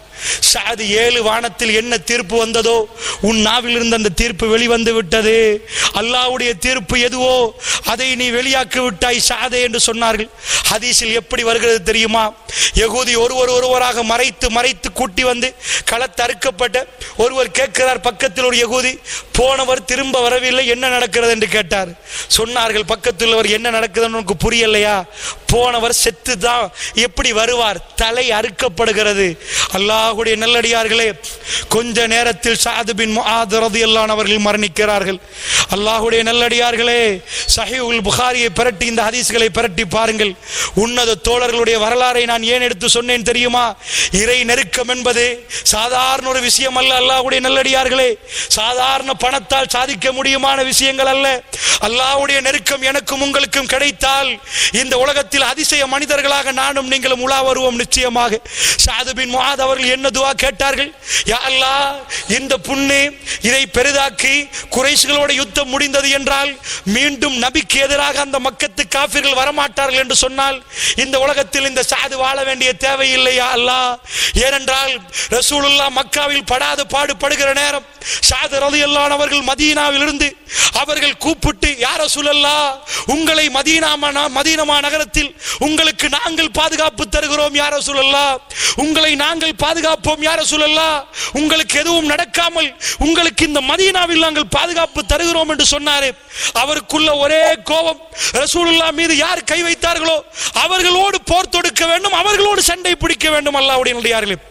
ஸஅத் 7 வானத்தில் என்ன தீர்ப்பு வந்ததோ உன் நாவில் இருந்து அந்த தீர்ப்பு வெளிவந்து விட்டது. அல்லாஹ்வுடைய தீர்ப்பு எதுவோ அதை நீ வெளியாக்கி விட்டாய் ஸஅதே என்று சொன்னார்கள். ஹதீஸில் எப்படி வருகிறது தெரியுமா? யகூதி ஒருவராக மறைத்து கூட்டி வந்து களத்தறுக்கப்பட்ட ஒருவர் கேட்கிறார், பக்கத்தில் ஒரு யகூதி, போனவர் திரும்ப வரவில்லை, என்ன நடக்கிறது என்று கேட்டார். சொன்னார்கள், பக்கத்தில் உள்ளவர், என்ன நடக்குதுன்னு உனக்கு புரியலையா? போனவர் செத்து தான் எப்படி வருவார்? தலை அறுக்கப்படுகிறது. அல்லாஹ்வுடைய நல்லடியார்களே, கொஞ்ச நேரத்தில் ஸஅத் பின் முஆத் ரலியல்லாஹு அன்ஹு அவர்கள் மரணிக்கிறார்கள். அல்லாஹ்வுடைய நல்லடியார்களே, ஸஹீஹுல் புகாரியை பிரட்டி இந்த ஹதீஸ்களை பிரட்டி பாருங்கள். உன்னத தோழர்களுடைய வரலாறை நான் ஏன் எடுத்து சொன்னேன் தெரியுமா? இறை நெருக்கம் என்பது சாதாரண ஒரு விஷயம் அல்ல. அல்லாஹ்வுடைய நல்லடியார்களே, சாதாரண பணத்தால் சாதிக்க முடியுமான விஷயங்கள் அல்ல. அல்லாஹ்வுடைய நெருக்கம் எனக்கும் உங்களுக்கும் கிடைத்தால் இந்த உலகத்தில் அதிசய மனிதர்களாக நானும் நீங்களும் உலா வருவோம் நிச்சயமாக. ஸஅத் பின் முஆத் அவர்கள் என்ன துஆ கேட்டார்கள்? யா அல்லாஹ், இந்த புண்ணு இதை பெரிதாக்கி குறைஷ்களோட யுத்தம் முடிந்தது என்றால் மீண்டும் நபிக்கு எதிராக அந்த மக்கத்து காஃபிர்கள் வரமாட்டார்கள் என்று சொன்னால் இந்த உலகத்தில் இந்த ஸஅத் வாழ வேண்டிய தேவையில்லை யா அல்லாஹ். ஏனென்றால் ரசூலுல்லாஹ் மக்காவில் படாத பாடுபடுகிற நேரம் ஸஅத் ரலியல்லாஹு அன்ஹு அவர்கள் மதீனாவில் இருந்து அவர்கள் கூப்பிட்டு, யா ரசூலல்லாஹ், உங்களை மதீனா நகரத்தில் உங்களுக்கு நாங்கள் பாதுகாப்பு தருகிறோம் யா ரசூலல்லாஹ், உங்களை நாங்கள் பாதுகாப்போம் யா ரசூலல்லாஹ், உங்களுக்கு எதுவும் நடக்காமல் உங்களுக்கு இந்த மதீனாவில் நாங்கள் பாதுகாப்பு தருகிறோம் என்று சொன்னாரே. அவருக்குள்ள ஒரே கோபம், ரசூலுல்லாஹ் மீது யார் கை வைத்தார்களோ அவர்களோடு போர் தொடுக்க வேண்டும், அவர்களோடு சண்டை பிடிக்க வேண்டும். அல்லாஹ்வுடைய நல்லடியார்களே,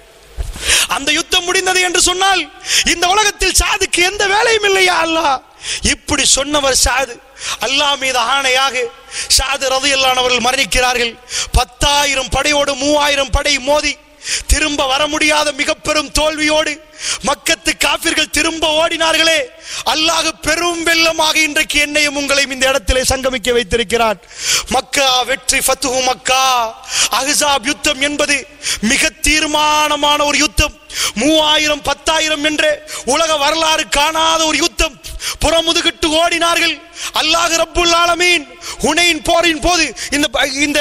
அந்த யுத்தம் முடிந்தது என்று சொன்னால் இந்த உலகத்தில் ஸஅதுக்கு எந்த வேலையும் இல்லையா அல்லாஹ். இப்படி சொன்னவர் ஸஅத். அல்லாஹ் மீது ஆணையாக ஸஅத் ரலியல்லாஹு அன்ஹு அவர்கள் மரணிக்கிறார்கள். 10,000 படையோடு 3,000 படை மோதி திரும்ப வர முடியாத மிக பெரும் தோல்வியோடு மக்கத்து காஃபிர்கள் திரும்ப ஓடினார்களே. அல்லாஹ் பெரும் வெள்ளமாக இன்றைக்கு என்னையும் உங்களையும் இந்த இடத்திலே சங்கமிக்க வைத்திருக்கிறான். மக்கா வெற்றி, ஃபத்ஹு மக்கா, அஹ்ஸாப் யுத்தம் என்பது மிக தீர்மானமான ஒரு யுத்தம். 3,000 10,000 என்று உலக வரலாறு காணாத ஒரு யுத்தம். புறமுதுகிட்டு ஓடினார்கள். அல்லாஹ் ரப்புல் ஆலமீன் ஹுனைன் போரின் போது, இந்த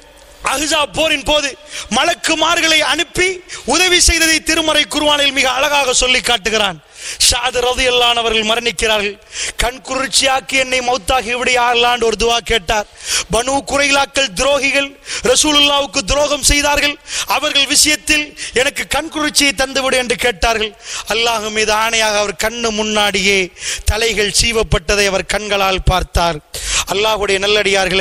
அஹ்ஸாப் போரின் போது மலக்குமார்களை அனுப்பி உதவி செய்ததை திருமறை குர்ஆனில் மிக அழகாக சொல்லி காட்டுகிறான். ஸஅத் ரலியல்லாஹு அன்ஹு அவர்கள் மரணிக்கிறார்கள். கண் குளிர்ச்சியாக்கி என்னை மௌத்தாகி விடியா அல்லாஹ் ஒரு துஆ கேட்டார். பனு குறைலாக்கள் துரோகிகள், ரசூலுல்லாஹ்வுக்கு துரோகம் செய்தார்கள், அவர்கள் விஷயத்தில் எனக்கு கண் குளிர்ச்சியை தந்துவிடு என்று கேட்டார்கள். அல்லாஹ் மீது ஆணையாக அவர் கண்ணு முன்னாடியே தலைகள் சீவப்பட்டதை அவர் கண்களால் பார்த்தார். அல்லாஹ்வுடைய நல்லடியார்களே,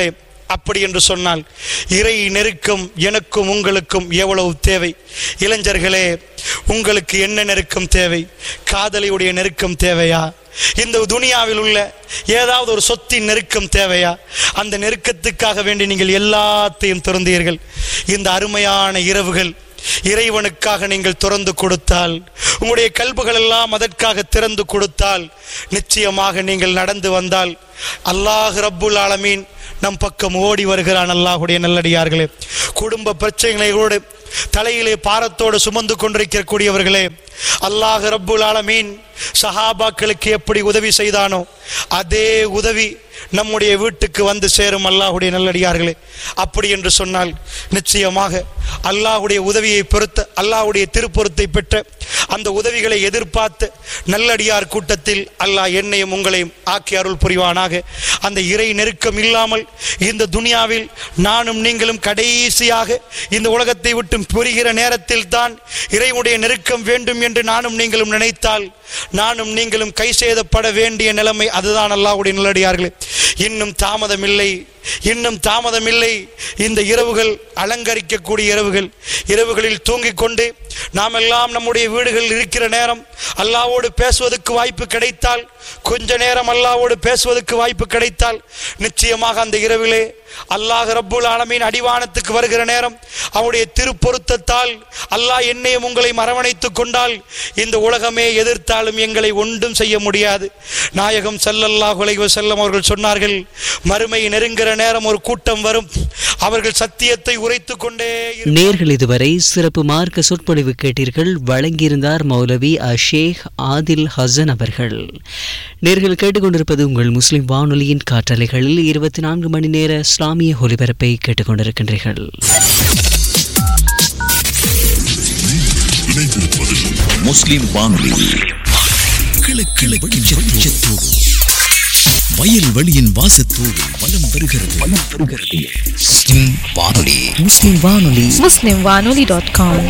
அப்படி என்று சொன்னால் இறை நெருக்கம் எனக்கும் உங்களுக்கும் எவ்வளவு தேவை? இளைஞர்களே, உங்களுக்கு என்ன நெருக்கம் தேவை? காதலியுடைய நெருக்கம் தேவையா? இந்த துனியாவில் உள்ள ஏதாவது ஒரு சொத்தின் நெருக்கம் தேவையா? அந்த நெருக்கத்துக்காக வேண்டி நீங்கள் எல்லாத்தையும் திறந்தீர்கள். இந்த அருமையான இரவுகள் இறைவனுக்காக நீங்கள் திறந்து கொடுத்தால், உங்களுடைய கல்புகள் எல்லாம் அதற்காக திறந்து கொடுத்தால், நிச்சயமாக நீங்கள் நடந்து வந்தால் அல்லாஹ் ரப்புல் ஆலமீன் நம் பக்கம் ஓடி வருகிறான். அல்லாஹுடைய நல்லடியார்களே, குடும்ப பிரச்சனைகளோடு தலையிலே பாரத்தோடு சுமந்து கொண்டிருக்கக்கூடியவர்களே, அல்லாஹ் ரப்புல் ஆலமீன் சஹாபாக்களுக்கு எப்படி உதவி செய்தானோ அதே உதவி நம்முடைய வீட்டுக்கு வந்து சேரும். அல்லாஹுடைய நல்லடியார்களே, அப்படி என்று சொன்னால் நிச்சயமாக அல்லாஹுடைய உதவியை பொறுத்த, அல்லாஹுடைய திருப்பொருத்தை பெற்ற அந்த உதவிகளை எதிர்பார்த்து நல்லடியார் கூட்டத்தில் அல்லாஹ் என்னையும் உங்களையும் ஆக்கி அருள் புரிவானாக. அந்த இறை நெருக்கம் இல்லாமல் இந்த துனியாவில் நானும் நீங்களும் கடைசியாக இந்த உலகத்தை விட்டு புரிகிற நேரத்தில் தான் இறைவனுடைய நெருக்கம் வேண்டும் என்று நானும் நீங்களும் நினைத்தால் நானும் நீங்களும் கை செய்தப்பட வேண்டிய நிலைமை அதுதான். அல்லாஹ்வுடைய நல்லடியார்களே, இன்னும் தாமதமில்லை, இன்னும் தாமதமில்லை. இந்த இரவுகள் அலங்கரிக்கக்கூடிய இரவுகளில் தூங்கிக் கொண்டு நாம் எல்லாம் நம்முடைய வீடுகளில் இருக்கிற நேரம் அல்லாஹ்வோடு பேசுவதற்கு வாய்ப்பு கிடைத்தால், கொஞ்ச நேரம் அல்லாஹ்வோடு பேசுவதற்கு வாய்ப்பு கிடைத்தால், நிச்சயமாக அந்த இரவிலே அல்லாஹ் ரப்புல் ஆலமீன் அடிவானத்துக்கு வருகிற நேரம் அவனுடைய திருப்பொருத்தத்தால் அல்லாஹ் என்னையும் உங்களை அரவணைத்துக் கொண்டால் இந்த உலகமே எதிர்த்தாலும் எங்களை ஒன்றும் செய்ய முடியாது. நாயகம் ஸல்லல்லாஹு அலைஹி வஸல்லம் அவர்கள் சொன்னார்கள், மறுமை நெருங்குகிற நேரம் ஒரு கூட்டம் வரும், அவர்கள் சத்தியத்தை உரைத்துக் கொண்டே. நேர்கள் இதுவரை சிறப்பு மார்க்க சொற்பொழிவு கேட்டீர்கள். வழங்கியிருந்தார் மௌலவி ஷேக் ஆதில் ஹசன் அவர்கள். நேர்கள் கேட்டுக்கொண்டிருப்பது உங்கள் முஸ்லிம் வானொலியின் காற்றலைகளில் 24 மணி நேர இஸ்லாமிய ஒலிபரப்பை கேட்டுக்கொண்டிருக்கின்றீர்கள். முஸ்லிம் வானொலி வயல் வெளியின் வாசத்தோடு வலம் வருகிறது. முஸ்லிம் வானொலி muslimwanoli.com.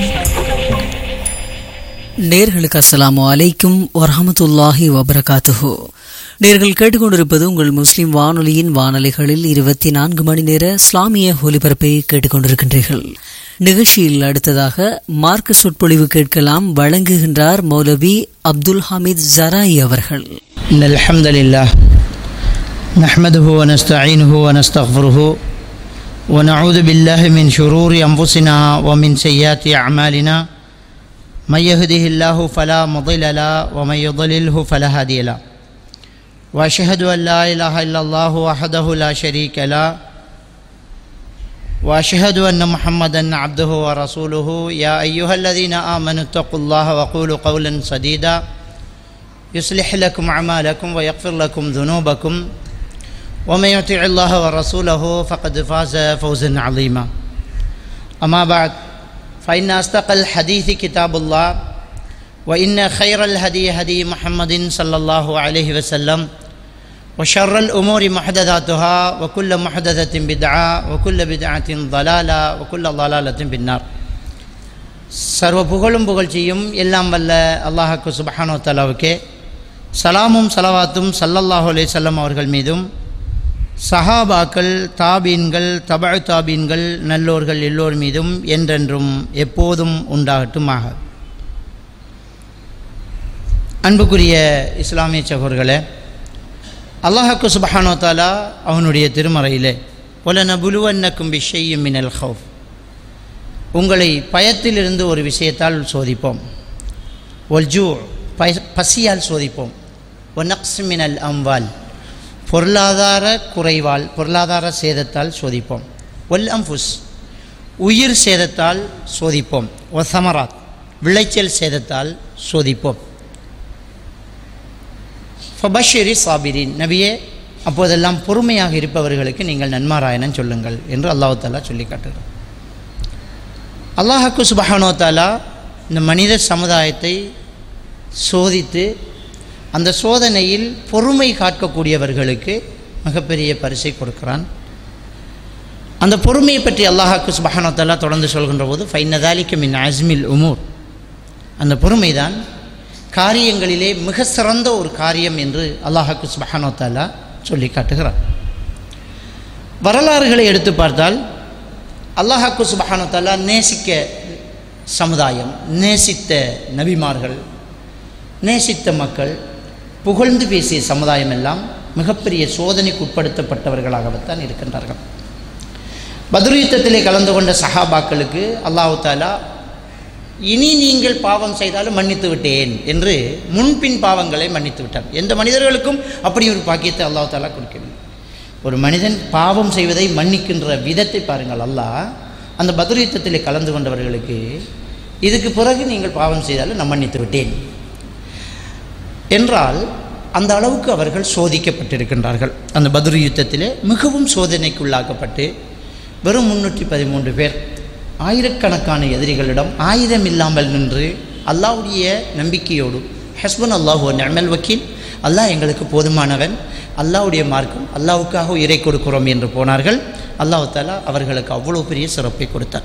நேர்களுக்கு அஸ்ஸலாமு அலைக்கும் வரஹ்மத்துல்லாஹி வபரகாத்துஹு. நேர்கள் கேட்டுக்கொண்டிருப்பது உங்கள் முஸ்லிம் வானொலியின் வானொலிகளில் 24 மணி நேர இஸ்லாமிய ஒலிபரப்பை கேட்டுக்கொண்டிருக்கின்றீர்கள். நிகழ்ச்சியில் அடுத்ததாக மார்க்க சொற்பொழிவு கேட்கலாம். வழங்குகின்றார் மௌலவி அப்துல் ஹமீத் ஜராயி அவர்கள். அல்ஹம்துலில்லாஹ் நஹ்மதுஹு வ நஸ்தஈனுஹு வ நஸ்தக்ஃபிருஹு வ நஊது பில்லாஹி மின் ஷுரூரி அன்ஃபுஸினா வ மின் ஸய்யிஆத்தி அஅமாலினா மன் யஹ்திஹில்லாஹு ஃபலா முضில்ல லஹு வ மன் யுضللஹு ஃபலா ஹாதிய லஹு வ அஷ்ஹது அன் லா இலாஹ இல்லல்லாஹு வஹ்தஹு லா ஷரீக லஹு வ அஷ்ஹது அன்ன முஹம்மதன் அப்துஹு வ ரசூலுஹு யா அய்யுஹல்லதீன ஆமனு தக்குல்லாஹ வ கூலு கௌலன் சதீதா يصلح لكم أعمالكم ويغفر لكم ذنوبكم ومن يطع الله ورسوله فقد فاز فوزا عظيما. أما بعد فإن أصدق الحديث كتاب الله وإن خير الهدي هدي محمد صلى الله عليه وسلم وشر الأمور محدثاتها وكل محدثة بدعة وكل بدعة ضلالة وكل ضلالة في النار. சர்வ புகழும் புகழ்ச்சியும் எல்லாம் வல்ல அல்லாஹ்வுக்கு சுப்ஹானஹு வ தஆலாவுக்கே, சலாமும் சலவாத்தும் ஸல்லல்லாஹு அலைஹி வஸல்லம் அவர்கள் மீதும், சஹாபாக்கள், தாபீன்கள், தபஅ தாபீன்கள், நல்லோர்கள் எல்லோர் மீதும் என்றென்றும் எப்போதும் உண்டாகட்டுமாக. அன்புக்குரிய இஸ்லாமிய சகோதரர்களே, அல்லாஹ்வுக்கு சுப்ஹானஹு வ தஆலா அவனுடைய திருமறையிலே வலனபுலுவன்னக்கும் பிஷைஇம் மினல் ஹௌஃப், உங்களை பயத்திலிருந்து ஒரு விஷயத்தால் சோதிப்போம், வல்ஜூ பசியால் சோதிப்போம், வனக்ஸ் மினல் அம்வால் பொருளாதார குறைவால், பொருளாதார சேதத்தால் சோதிப்போம், வல் அம்ஃபுஸ் உயிர் சேதத்தால் சோதிப்போம், வசமராத் விளைச்சல் சேதத்தால் சோதிப்போம். ஃபபஷிரி சாபிரின், நபியே அப்போதெல்லாம் பொறுமையாக இருப்பவர்களுக்கு நீங்கள் நன்மாராயணம் சொல்லுங்கள் என்று அல்லாஹ் தஆலா சொல்லி காட்டுகிறார். அல்லாஹ்வுக்கு சுப்ஹானஹு வ தஆலா இந்த மனித சமுதாயத்தை சோதித்து அந்த சோதனையில் பொறுமை காக்கக்கூடியவர்களுக்கு மிகப்பெரிய பரிசை கொடுக்கிறான். அந்த பொறுமையை பற்றி அல்லாஹ்வுக்கு சுப்ஹானஹு வ தஆலா தொடர்ந்து சொல்கின்ற போது ஃபைன்ன ذلك மின் அஸ்மில் உமூர், அந்த பொறுமை தான் காரியங்களிலே மிக சிறந்த ஒரு காரியம் என்று அல்லாஹ்வுக்கு சுப்ஹானஹு வ தஆலா சொல்லி காட்டுகிறார். வரலாறுகளை எடுத்து பார்த்தால் அல்லாஹ்வுக்கு சுப்ஹானஹு வ தஆலா நேசிக்க சமுதாயம், நேசித்த நபிமார்கள், நேசித்த மக்கள், புகழ்ந்து பேசிய சமுதாயம் எல்லாம் மிகப்பெரிய சோதனைக்கு உட்படுத்தப்பட்டவர்களாகத்தான் இருக்கின்றார்கள். பத்ர் யுத்தத்திலே கலந்து கொண்ட சஹாபாக்களுக்கு அல்லாஹ் தஆலா இனி நீங்கள் பாவம் செய்தாலும் மன்னித்து விட்டேன் என்று முன்பின் பாவங்களை மன்னித்து விட்டார். எந்த மனிதர்களுக்கும் அப்படி ஒரு பாக்கியத்தை அல்லாஹ் தஆலா கொடுக்கவில்லை. ஒரு மனிதன் பாவம் செய்வதை மன்னிக்கின்ற விதத்தை பாருங்கள். அல்லாஹ் அந்த பத்ர் யுத்தத்திலே கலந்து கொண்டவர்களுக்கு இதுக்கு பிறகு நீங்கள் பாவம் செய்தாலும் நான் மன்னித்து விட்டேன் என்றால் அந்த அளவுக்கு அவர்கள் சோதிக்கப்பட்டிருக்கின்றார்கள். அந்த பத்ர் யுத்தத்திலே மிகவும் சோதனைக்குள்ளாக்கப்பட்டு வெறும் 313 பேர் ஆயிரக்கணக்கான எதிரிகளிடம் ஆயுதம் இல்லாமல் நின்று அல்லாஹ்வுடைய நம்பிக்கையோடு ஹஸ்பன் அல்லாஹு வ நிஅமல் வக்கீல், அல்லாஹ் எங்களுக்கு போதுமானவன், அல்லாஹ்வுடைய மார்க்கம், அல்லாஹ்வுக்காக உயிரை கொடுக்கிறோம் என்று போனார்கள். அல்லாஹ் தஆலா அவர்களுக்கு அவ்வளோ பெரிய சிறப்பை கொடுத்தார்.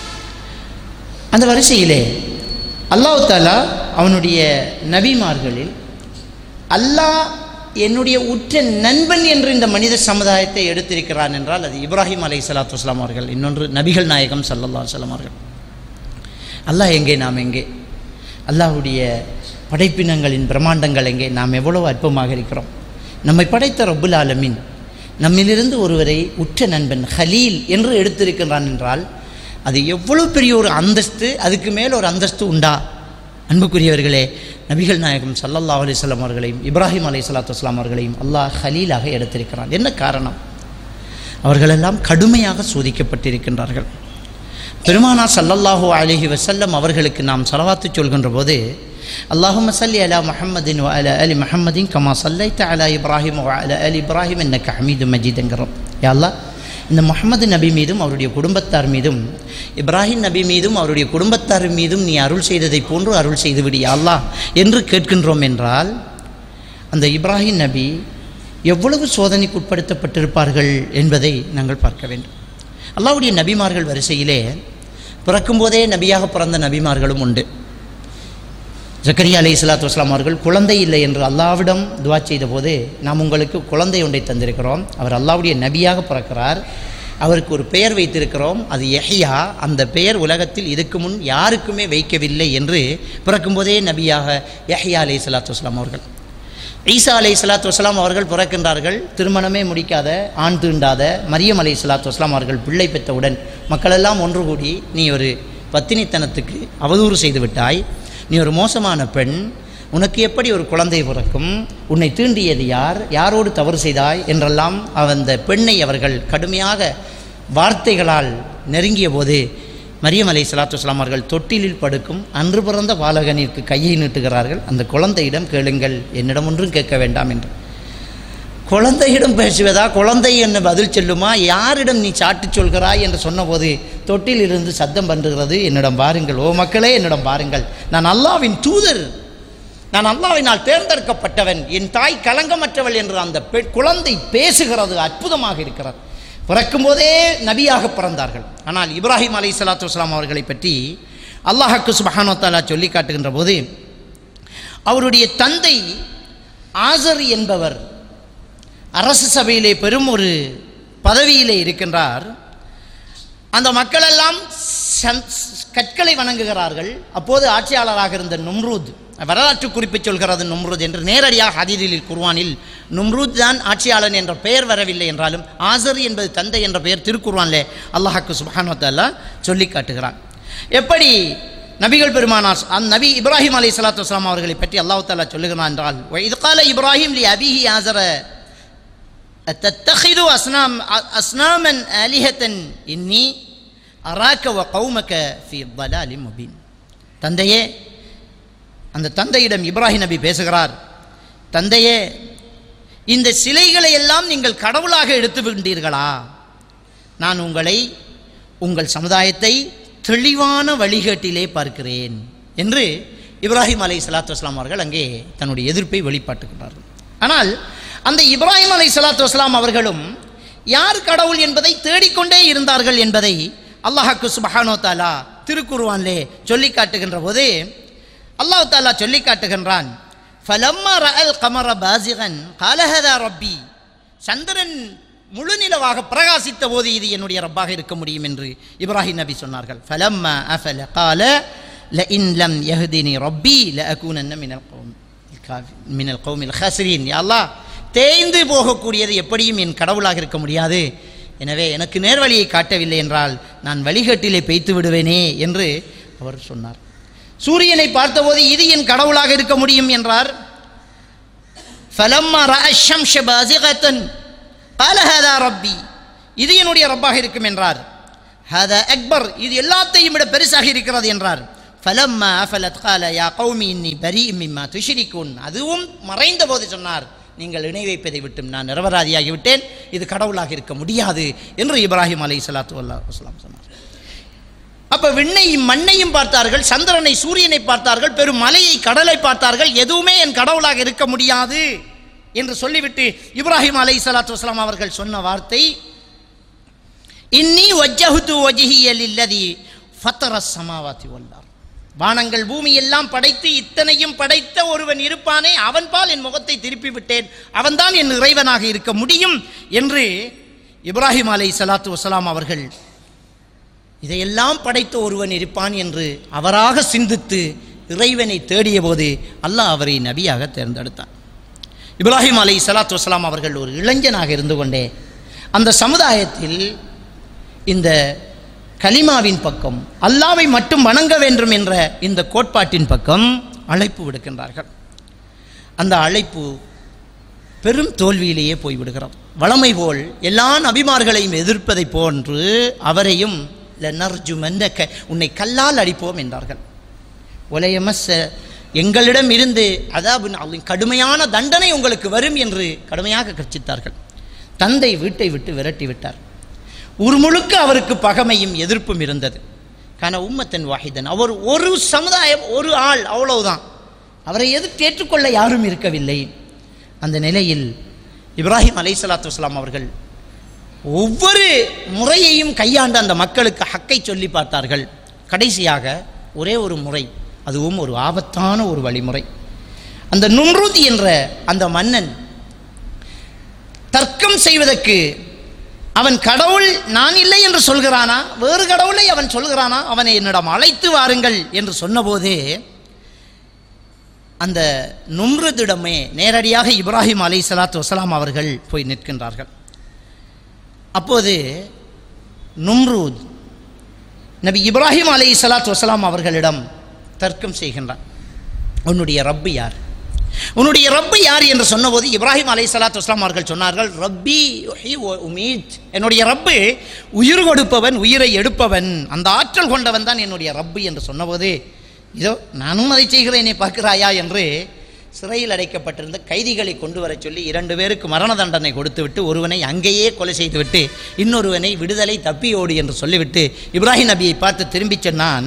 அந்த வரிசையிலே அல்லாஹ் தஆலா அவனுடைய நபிமார்களில் அல்லாஹ் என்னுடைய உற்ற நண்பன் என்று இந்த மனித சமுதாயத்தை எடுத்திருக்கிறான் என்றால் அது இப்ராஹிம் அலைஹிஸ்ஸலாத்து வஸ்ஸலாம் அவர்கள், இன்னொன்று நபிகள் நாயகம் ஸல்லல்லாஹு அலைஹி வஸல்லம் அவர்கள். அல்லாஹ் எங்கே, நாம் எங்கே? அல்லாஹ்வுடைய படைப்பினங்களின் பிரம்மாண்டங்கள் எங்கே? நாம் எவ்வளவு அற்பமாக இருக்கிறோம். நம்மை படைத்த ரப்புல் ஆலமீன் நம்மிலிருந்து ஒருவரை உற்ற நண்பன் ஹலீல் என்று எடுத்திருக்கிறான் என்றால் அது எவ்வளவு பெரிய ஒரு அந்தஸ்து, அதுக்கு மேல் ஒரு அந்தஸ்து உண்டா? அன்புக்குரியவர்களே, நபிகள் நாயகம் ஸல்லல்லாஹு அலைஹி வஸல்லம் அவர்களையும் இப்ராஹிம் அலைஹிஸ்ஸலாத்து வஸ்ஸலாம் அவர்களையும் அல்லாஹ் ஹலீலாக எடுத்திருக்கிறான். என்ன காரணம்? அவர்களெல்லாம் கடுமையாக சோதிக்கப்பட்டிருக்கின்றார்கள். பெருமானார் ஸல்லல்லாஹு அலைஹி வஸல்லம் அவர்களுக்கு நாம் ஸலவாத்து சொல்கின்ற போது அல்லாஹும்ம ஸல்லி அலா முஹம்மதின் வ அலா ஆலி முஹம்மதின் கமா ஸல்லைத அலா இப்ராஹிம் வ அலா ஆலி இப்ராஹிம் இன்னக ஹமீதும் மஜீத் என்கிறோம். யா அல்லாஹ், இந்த முஹம்மது நபி மீதும் அவருடைய குடும்பத்தார் மீதும் இப்ராஹிம் நபி மீதும் அவருடைய குடும்பத்தார் மீதும் நீ அருள் செய்ததை போன்று அருள் செய்துவிடு யா அல்லாஹ் என்று கேட்கின்றோம் என்றால் அந்த இப்ராஹிம் நபி எவ்வளவு சோதனைக்கு உட்படுத்தப்பட்டிருப்பார்கள் என்பதை நாங்கள் பார்க்க வேண்டும். அல்லாஹ்வுடைய நபிமார்கள் வரிசையிலே பிறக்கும்போதே நபியாக பிறந்த நபிமார்களும் உண்டு. ஜக்கரியா அலைஹிஸ்ஸலாத்து வஸ்ஸலாம் அவர்கள் குழந்தை இல்லை என்று அல்லாஹ்விடம் துஆ செய்த போது நாம் உங்களுக்கு குழந்தை ஒன்றை தந்திருக்கிறோம், அவர் அல்லாஹ்வுடைய நபியாக பிறக்கிறார், அவருக்கு ஒரு பெயர் வைத்திருக்கிறோம், அது யஹ்யா, அந்த பெயர் உலகத்தில் இதுக்கு முன் யாருக்குமே வைக்கவில்லை என்று பிறக்கும்போதே நபியாக யஹ்யா அலைஹிஸ்ஸலாத்து வஸ்ஸலாம் அவர்கள். ஈசா அலைஹிஸ்ஸலாத்து வஸ்ஸலாம் அவர்கள் பிறக்கின்றார்கள். திருமணமே முடிக்காத, ஆண் தீண்டாத மரியம் அலைஹிஸ்ஸலாத்து வஸ்ஸலாம் அவர்கள் பிள்ளை பெற்றவுடன் மக்களெல்லாம் ஒன்று கூடி நீ ஒரு பத்தினித்தனத்துக்கு அவதூறு செய்து விட்டாய், நீ ஒரு மோசமான பெண், உனக்கு எப்படி ஒரு குழந்தை பிறக்கும், உன்னை தீண்டியது யார், யாரோடு தவறு செய்தாய் என்றெல்லாம் அந்த பெண்ணை அவர்கள் கடுமையாக வார்த்தைகளால் நெருங்கிய போது மரியம் அலைஹிஸ்ஸலாத்து வஸ்ஸலாம் அவர்கள் தொட்டிலில் படுக்கும் அன்று பிறந்த பாலகனிற்கு கையை நீட்டுகிறார்கள். அந்த குழந்தையிடம் கேளுங்கள், என்னிடம் ஒன்றும் கேட்க வேண்டாம் என்று. குழந்தையிடம் பேசுவதா, குழந்தை என்ன பதில் சொல்லுமா, யாரிடம் நீ சாட்டு சொல்கிறாய் என்று சொன்னபோது தொட்டிலிருந்து சத்தம் பண்ணுகிறது, என்னிடம் பாருங்கள், ஓ மக்களே என்னிடம் பாருங்கள், நான் அல்லாஹ்வின் தூதர், நான் அல்லாஹ்வினால் தேர்ந்தெடுக்கப்பட்டவன், என் தாய் கலங்கமற்றவள் என்று அந்த குழந்தை பேசுகிறது. அற்புதமாக இருக்கிறது. பிறக்கும்போதே நபியாக பிறந்தார்கள். ஆனால் இப்ராஹிம் அலைஹிஸ்ஸலாத்து வஸ்ஸலாம் அவர்களை பற்றி அல்லாஹ்வுக்கு சுப்ஹானஹு வ தஆலா சொல்லி காட்டுகின்ற போது அவருடைய தந்தை ஆசர் என்பவர் அரசு சபையிலே பெரும் ஒரு பதவியிலே இருக்கின்றார். அந்த மக்களெல்லாம் கற்களை வணங்குகிறார்கள். அப்போது ஆட்சியாளராக இருந்த நும்ரூத், வரலாற்று குறிப்பை சொல்கிறது நும்ரூத் என்று, நேரடியாக ஹதீஸில் குர்ஆனில் நும்ரூத் தான் ஆட்சியாளன் என்ற பெயர் வரவில்லை என்றாலும் ஆசர் என்பது தந்தை என்ற பெயர் திருக்குர்ஆனிலே அல்லாஹ்வுக்கு சுப்ஹானஹு வ தஆலா சொல்லி காட்டுகிறான். எப்படி நபிகள் பெருமானார் நபி இப்ராஹிம் அலைஹிஸ்ஸலாத்து வஸ்ஸலாம் அவர்களை பற்றி அல்லாஹ் தஆலா சொல்லுகிறான் என்றால், வஇத் கால இப்ராஹிம் லி அபீஹி ஆஸர அத்தத்தகிது அஸ்னாமன் ஆலிஹத்தன் இன்னி அராக வ கௌமக ஃபீ ضلال முபீன். தந்தையே, அந்த தந்தையிடம் இப்ராஹிம் நபி பேசுகிறார், தந்தையே, இந்த சிலைகளை எல்லாம் நீங்கள் கடவுளாக எடுத்துவிட்டீர்களா? நான் உங்களை, உங்கள் சமுதாயத்தை தெளிவான வழிகாட்டிலே பார்க்கிறேன் என்று இப்ராஹிம் அலைஹிஸ்ஸலாத்து வஸ்ஸலாம் அவர்கள் அங்கே தன்னுடைய எதிர்ப்பை வெளிப்பாட்டுகிறார்கள். ஆனால் அந்த இப்ராஹிம் அலைஹிஸ்ஸலாத்து வஸ்ஸலாம் அவர்களும் யார் கடவுள் என்பதை தேடிக்கொண்டே இருந்தார்கள் என்பதை அல்லாஹ்வுக்கு சுப்ஹானஹு வ தஆலா திருக்குர்ஆனிலே சொல்லி காட்டுகின்ற போது அல்லாஹ் தஆலா சொல்லி காட்டுகின்றான், ஃபலம்மா ரஅல் கமர பாஸிகன் கால ஹதா ரப்பி. சந்திரன் முழு நிலவாக பிரகாசித்த போது இது என்னுடைய ரப்பாக இருக்க முடியும் என்று இப்ராஹிம் நபி சொன்னார்கள். ஃபலம்மா அஃபல قال لئن لم يهدني ربي لأكونن من القوم الخاسرين. யா அல்லாஹ், தேய்ந்து போகக்கூடியது எப்படியும் என் கடவுளாக இருக்க முடியாது, எனவே எனக்கு நேர்வழியை காட்டவில்லை என்றால் நான் வழிகட்டிலே பெய்த்து விடுவேனே என்று அவர் சொன்னார். சூரியனை பார்த்தபோது இது என் கடவுளாக இருக்க முடியும் என்றார். فلما رأى الشمس بازغة قال هذا ربي, இது என்னுடைய ரப்பாக இருக்கும் என்றார். هذا أكبر, இது எல்லாத்தையும் விட பெருசாக இருக்கிறது என்றார். فلما أفلت قال يا قوم إني بريء مما تشركون, அதுவும் மறைந்த போது சொன்னார், நீங்கள் இணை வைப்பதை விட்டும் நான் நிரபராதியாகிவிட்டேன், இது கடவுளாக இருக்க முடியாது என்று இப்ராஹிம் அலைஹிஸ்ஸலாத்து வஸ்ஸலாம் சொன்னார். அப்ப விண்ணையும் மண்ணையும் பார்த்தார்கள், சந்திரனை சூரியனை பார்த்தார்கள், பெரும் மலையை கடலை பார்த்தார்கள், எதுவுமே என் கடவுளாக இருக்க முடியாது என்று சொல்லிவிட்டு இப்ராஹிம் அலைஹிஸ்ஸலாத்து வஸ்ஸலாம் அவர்கள் சொன்ன வார்த்தை, இன்னி வஜ்ஜஹ்து வஜ்ஹிய லில்லதி ஃபத்தரஸ் ஸமாவாதி வல் அர்த், வானங்கள் பூமி எல்லாம் படைத்து இத்தனையும் படைத்த ஒருவன் இருப்பானே, அவன் பால் என் முகத்தை திருப்பி விட்டேன், அவன்தான் என் இறைவனாக இருக்க முடியும் என்று இப்ராஹிம் அலைஹிஸ்ஸலாத்து வஸ்ஸலாம் அவர்கள் இதையெல்லாம் படைத்த ஒருவன் இருப்பான் என்று அவராக சிந்தித்து இறைவனை தேடிய போது அல்லாஹ் அவரை நபியாக தேர்ந்தெடுத்தான். இப்ராஹிம் அலைஹிஸ்ஸலாத்து வஸ்ஸலாம் அவர்கள் ஒரு இளைஞனாக இருந்து கொண்டே அந்த சமுதாயத்தில் இந்த கலிமாவின் பக்கம், அல்லாவை மட்டும் வணங்க வேண்டும் என்ற இந்த கோட்பாட்டின் பக்கம் அழைப்பு விடுக்கின்றார்கள். அந்த அழைப்பு பெரும் தோல்வியிலேயே போய்விடுகிறது. வளமை போல் எல்லா நபிமார்களையும் எதிர்ப்பதை போன்று அவரையும் லனர்ஜுமன்னக, உன்னை கல்லால் அடிப்போம் என்றார்கள். ஒலையமஸ், எங்களிடம் இருந்து அதாவது கடுமையான தண்டனை உங்களுக்கு வரும் என்று கடுமையாக கர்ச்சித்தார்கள். தந்தை வீட்டை விட்டு விரட்டி விட்டார். ஊர் முழுக்க அவருக்கு பகைமையும் எதிர்ப்பும் இருந்தது. கான உம்மத்தன் வாஹிதன், அவர் ஒரு சமுதாயம், ஒரு ஆள், அவ்வளவுதான். அவரை எதிர்த்து ஏற்றுக்கொள்ள யாரும் இருக்கவில்லை. அந்த நிலையில் இப்ராஹிம் அலைஹிஸ்ஸலாத்து வஸ்ஸலாம் அவர்கள் ஒவ்வொரு முறையையும் கையாண்டு அந்த மக்களுக்கு ஹக்கை சொல்லி பார்த்தார்கள். கடைசியாக ஒரே ஒரு முறை, அதுவும் ஒரு ஆபத்தான ஒரு வழிமுறை. அந்த நும்ரூத் என்ற அந்த மன்னன் தர்க்கம் செய்வதற்கு, அவன் கடவுள் நான் இல்லை என்று சொல்கிறானா, வேறு கடவுளை அவன் சொல்கிறானா, அவனை என்னிடம் அழைத்து வாருங்கள் என்று சொன்னபோதே அந்த நும்ரூதிடமே நேரடியாக இப்ராஹிம் அலைஹிஸ்ஸலாத்து வஸ்ஸலாம் அவர்கள் போய் நிற்கின்றார்கள். அப்போது நும்ரூத் நபி இப்ராஹிம் அலைஹிஸ்ஸலாத்து வஸ்ஸலாம் அவர்களிடம் தர்க்கம் செய்கின்றான். உன்னுடைய ரப்பு யார், உன்னுடைய ரப்பு யார் என்று சொன்னபோது இப்ராஹிம் அலைஹிஸ்ஸலாத்து வஸ்ஸலாம் அவர்கள் சொன்னார்கள், ரப்பி யுஹ்யி வ உமீத், என்னுடைய ரப்பு உயிர் கொடுப்பவன், உயிரை எடுப்பவன், அந்த ஆற்றல் கொண்டவன் தான் என்னுடைய ரப்பு என்று சொன்னபோது, இதோ நானும் அதை செய்கிறேனே பார்க்கிறாயா என்று சிறையில் அடைக்கப்பட்டிருந்த கைதிகளை கொண்டு வர சொல்லி 2 பேருக்கு மரண தண்டனை கொடுத்துவிட்டு ஒருவனை அங்கேயே கொலை செய்துவிட்டு இன்னொருவனை விடுதலை தப்பியோடு என்று சொல்லிவிட்டு இப்ராஹிம் நபியை பார்த்து திரும்பி சொன்னான்,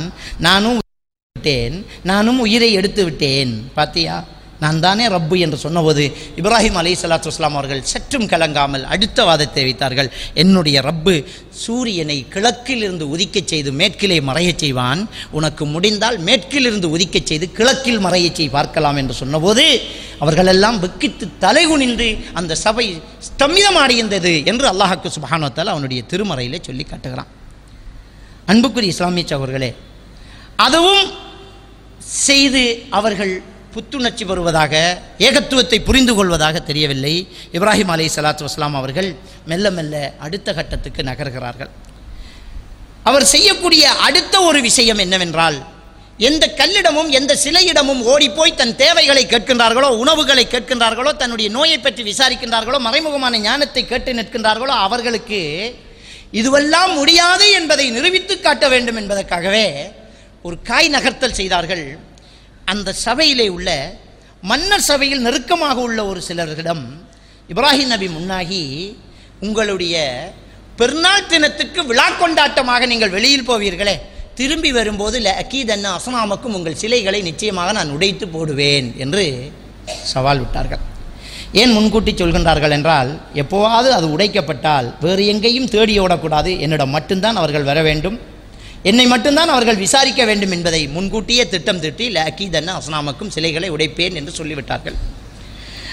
நானும் உயிரை எடுத்து விட்டேன், பாத்தியா, நான் தானே ரப்பு என்று சொன்னபோது இப்ராஹிம் அலைஹிஸ்ஸலாத்து வஸ்ஸலாம் அவர்கள் சற்றும் கலங்காமல் அடுத்த வாதத்தை வைத்தார்கள், என்னுடைய ரப்பு சூரியனை கிழக்கிலிருந்து உதிக்கச் செய்து மேற்கிலே மறையச் செய்வான், உனக்கு முடிந்தால் மேற்கிலிருந்து உதிக்கச் செய்து கிழக்கில் மறையச் செய் பார்க்கலாம் என்று சொன்னபோது அவர்களெல்லாம் வெக்கித்து தலைகுனின்று அந்த சபை ஸ்தம்பிதமடைந்தது என்று அல்லாஹ்வுக்கு சுப்ஹானஹு வ தஆலா அவனுடைய திருமறையிலே சொல்லி காட்டுகிறான். அன்புக்குரிய இஸ்லாமிய சகோதரர்களே, அதுவும் செய்து அவர்கள் புத்துணர்ச்சி பெறுவதாக, ஏகத்துவத்தை புரிந்து கொள்வதாக தெரியவில்லை. இப்ராஹிம் அலைஹிஸ்ஸலாத்து வஸ்ஸலாம் அவர்கள் மெல்ல மெல்ல அடுத்த கட்டத்துக்கு நகர்கிறார்கள். அவர் செய்யக்கூடிய அடுத்த ஒரு விஷயம் என்னவென்றால், எந்த கல்லிடமும் எந்த சிலையிடமும் ஓடிப்போய் தன் தேவைகளை கேட்கின்றார்களோ, உணவுகளை கேட்கின்றார்களோ, தன்னுடைய நோயை பற்றி விசாரிக்கின்றார்களோ, மறைமுகமான ஞானத்தை கேட்டு நிற்கின்றார்களோ, அவர்களுக்கு இதுவெல்லாம் முடியாது என்பதை நிரூபித்து காட்ட வேண்டும் என்பதற்காகவே ஒரு காய் நகர்த்தல் செய்தார்கள். அந்த சபையிலே உள்ள மன்னர் சபையில் நெருக்கமாக உள்ள ஒரு சிலர்களிடம் இப்ராஹிம் நபி முன்னாகி, உங்களுடைய பெருநாள் தினத்துக்கு விழா கொண்டாட்டமாக நீங்கள் வெளியில் போவீர்களே, திரும்பி வரும்போது லஅகீதன்ன அஸ்னாமக்கும், உங்கள் சிலைகளை நிச்சயமாக நான் உடைத்து போடுவேன் என்று சவால் விட்டார்கள். ஏன் முன்கூட்டி சொல்கின்றார்கள் என்றால், எப்போவாவது அது உடைக்கப்பட்டால் வேறு எங்கேயும் தேடி ஓடக்கூடாது, என்னிடம் மட்டும்தான் அவர்கள் வர வேண்டும், என்னை மட்டும்தான் அவர்கள் விசாரிக்க வேண்டும் என்பதை முன்கூட்டியே திட்டம் திட்டி லஅகீதன்ன அஸ்னாமக்கும், சிலைகளை உடைப்பேன் என்று சொல்லிவிட்டார்கள்.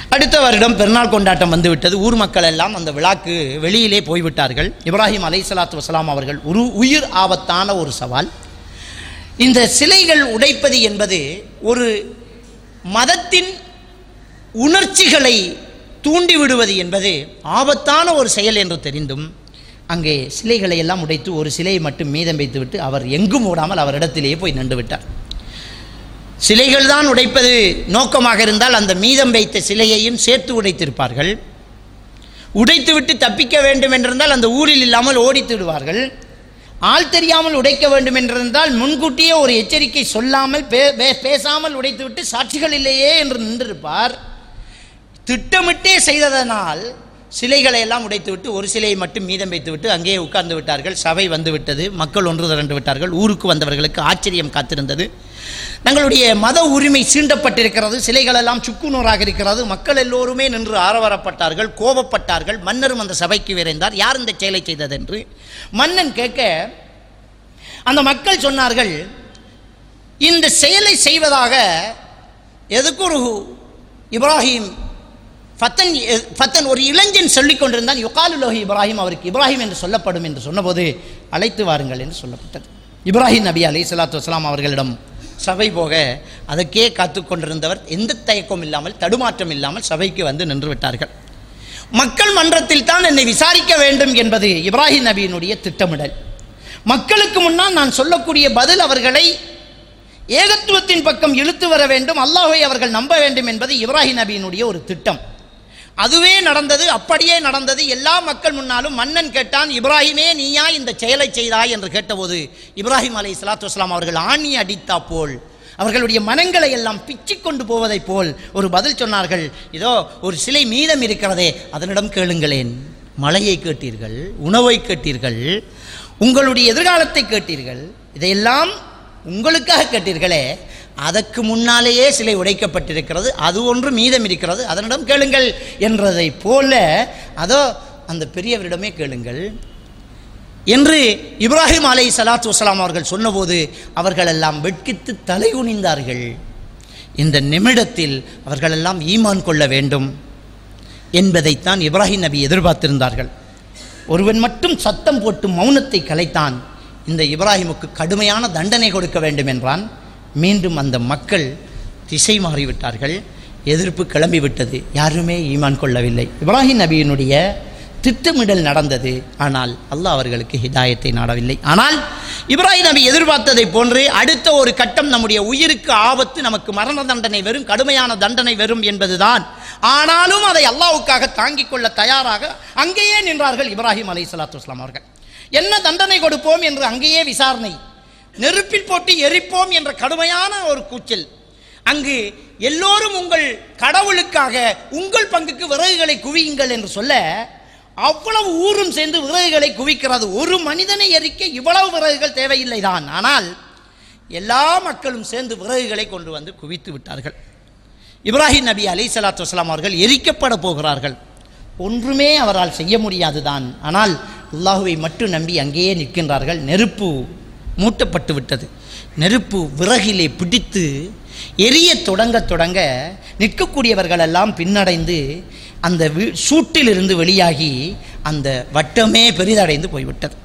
அடுத்த வருடம் பெருநாள் கொண்டாட்டம் வந்துவிட்டது. ஊர் மக்கள் எல்லாம் அந்த விழாக்கு வெளியிலே போய்விட்டார்கள். இப்ராஹிம் அலைஹிஸ்ஸலாத்து வஸலாம் அவர்கள் ஒரு உயிர் ஆபத்தான ஒரு சவால். இந்த சிலைகள் உடைப்பது என்பது ஒரு மதத்தின் உணர்ச்சிகளை தூண்டிவிடுவது என்பது ஆபத்தான ஒரு செயல் என்று தெரிந்தும் அங்கே சிலைகளை எல்லாம் உடைத்து ஒரு சிலையை மட்டும் மீதம் வைத்துவிட்டு அவர் எங்கும் ஓடாமல் அவரிடத்திலேயே போய் நின்று விட்டார். சிலைகள் தான் உடைப்பது நோக்கமாக இருந்தால் அந்த மீதம் வைத்த சிலையையும் சேர்த்து உடைத்திருப்பார்கள். உடைத்துவிட்டு தப்பிக்க வேண்டும் என்றிருந்தால் அந்த ஊரில் இல்லாமல் ஓடித்து விடுவார்கள். ஆள் தெரியாமல் உடைக்க வேண்டும் என்றிருந்தால் முன்கூட்டியே ஒரு எச்சரிக்கை சொல்லாமல் பேசாமல் உடைத்துவிட்டு சாட்சிகள் இல்லையே என்று நின்றிருப்பார். திட்டமிட்டே செய்ததனால் சிலைகளை எல்லாம் உடைத்துவிட்டு ஒரு சிலையை மட்டும் மீதம் வைத்துவிட்டு அங்கேயே உட்கார்ந்து விட்டார்கள். சபை வந்து விட்டது. மக்கள் ஒன்று திரண்டு விட்டார்கள். ஊருக்கு வந்தவர்களுக்கு ஆச்சரியம் காத்திருந்தது. தங்களுடைய மத உரிமை சீண்டப்பட்டிருக்கிறது, சிலைகள் எல்லாம் சுக்குநூறாக இருக்கிறது. மக்கள் எல்லோருமே நின்று ஆரவாரப்பட்டார்கள், கோபப்பட்டார்கள். மன்னரும் அந்த சபைக்கு விரைந்தார், யார் இந்த செயலை செய்ததென்று. மன்னன் கேட்க அந்த மக்கள் சொன்னார்கள், இந்த செயலை செய்வதாக எதுக்கு ஒரு இப்ராஹிம் ஃபத்தன் ஒரு இளைஞன் சொல்லிக் கொண்டிருந்தான். யுகாலுலோஹி இப்ராஹிம், அவருக்கு இப்ராஹிம் என்று சொல்லப்படும் என்று சொன்னபோது அழைத்து வாருங்கள் என்று சொல்லப்பட்டது. இப்ராஹிம் நபி அலைஹிஸ்ஸலாத்து வஸலாம் அவர்களிடம் சபை போக அதற்கே காத்து கொண்டிருந்தவர் எந்த தயக்கம் இல்லாமல் தடுமாற்றம் இல்லாமல் சபைக்கு வந்து நின்று விட்டார்கள். மக்கள் மன்றத்தில் தான் என்னை விசாரிக்க வேண்டும் என்பது இப்ராஹிம் நபியினுடைய திட்டமிடல். மக்களுக்கு முன்னால் நான் சொல்லக்கூடிய பதில் அவர்களை ஏகத்துவத்தின் பக்கம் இழுத்து வர வேண்டும், அல்லாஹ்வை அவர்கள் நம்ப வேண்டும் என்பது இப்ராஹிம் நபியினுடைய ஒரு திட்டம். அதுவே நடந்தது, அப்படியே நடந்தது. எல்லா மக்கள் முன்னாலும் மன்னன் கேட்டான், இப்ராஹிமே நீயா இந்த செயலை செய்தாய் என்று கேட்டபோது இப்ராஹிம் அலைஹிஸ்ஸலாத்து வஸலாம் அவர்கள் ஆணி அடித்தா போல், அவர்களுடைய மனங்களை எல்லாம் பிச்சு கொண்டு போவதை போல் ஒரு பதில் சொன்னார்கள். இதோ ஒரு சிலை மீதம் இருக்கிறதே, அதனிடம் கேளுங்களேன். மழையை கேட்டீர்கள், உணவை கேட்டீர்கள், உங்களுடைய எதிர்காலத்தை கேட்டீர்கள், இதையெல்லாம் உங்களுக்காக கேட்டீர்களே, அதற்கு முன்னாலேயே சிலை உடைக்கப்பட்டிருக்கிறது, அது ஒன்று மீதம் இருக்கிறது, அதனிடம் கேளுங்கள் என்றதை போல அதோ அந்த பெரியவரிடமே கேளுங்கள் என்று இப்ராஹிம் அலைஹிஸ்ஸலாத்து வஸலாம் அவர்கள் சொன்னபோது அவர்களெல்லாம் வெட்கித்து தலை குனிந்தார்கள். இந்த நிமிடத்தில் அவர்களெல்லாம் ஈமான் கொள்ள வேண்டும் என்பதைத்தான் இப்ராஹிம் நபி எதிர்பார்த்திருந்தார்கள். ஒருவன் மட்டும் சத்தம் போட்டு மௌனத்தை கலைத்தான். இந்த இப்ராஹிமுக்கு கடுமையான தண்டனை கொடுக்க வேண்டும் என்றான். மீண்டும் அந்த மக்கள் திசை மாறிவிட்டார்கள். எதிர்ப்பு கிளம்பிவிட்டது. யாருமே ஈமான் கொள்ளவில்லை. இப்ராஹிம் நபியினுடைய திட்டமிடல் நடந்தது. ஆனால் அல்லாஹ் அவர்களுக்கு ஹிதாயத்தை நாடவில்லை. ஆனால் இப்ராஹிம் நபி எதிர்பார்த்ததை போன்று அடுத்த ஒரு கட்டம், நம்முடைய உயிருக்கு ஆபத்து, நமக்கு மரண தண்டனை வரும், கடுமையான தண்டனை வரும் என்பதுதான். ஆனாலும் அதை அல்லாஹ்வுக்காக தாங்கிக் கொள்ள தயாராக அங்கேயே நின்றார்கள் இப்ராஹிம் அலைஹிஸ்ஸலாத்து வஸலாம் அவர்கள். என்ன தண்டனை கொடுப்போம் என்று அங்கேயே விசாரணை. நெருப்பில் போட்டு எரிப்போம் என்ற கடுமையான ஒரு கூச்சல். அங்கு எல்லோரும் உங்கள் கடவுளுக்காக உங்கள் பங்குக்கு விறகுகளை குவியுங்கள் என்று சொல்ல அவ்வளவு ஊரும் சேர்ந்து விறகுகளை குவிக்கிறது. ஒரு மனிதனை எரிக்க இவ்வளவு விறகுகள் தேவையில்லை தான். ஆனால் எல்லா மக்களும் சேர்ந்து விறகுகளை கொண்டு வந்து குவித்து விட்டார்கள். இப்ராஹிம் நபி அலைஹிஸ்ஸலாத்து வஸலாம் அவர்கள் எரிக்கப்பட போகிறார்கள். ஒன்றுமே அவரால் செய்ய முடியாதுதான். ஆனால் அல்லாஹுவை மட்டும் நம்பி அங்கேயே நிற்கின்றார்கள். நெருப்பு மூட்டப்பட்டு விட்டது. நெருப்பு விறகிலே பிடித்து எரிய தொடங்க தொடங்க நிற்கக்கூடியவர்கள் எல்லாம் பின்னடைந்து அந்த சூட்டிலிருந்து வெளியாகி அந்த வட்டமே பெரிதடைந்து போய்விட்டது.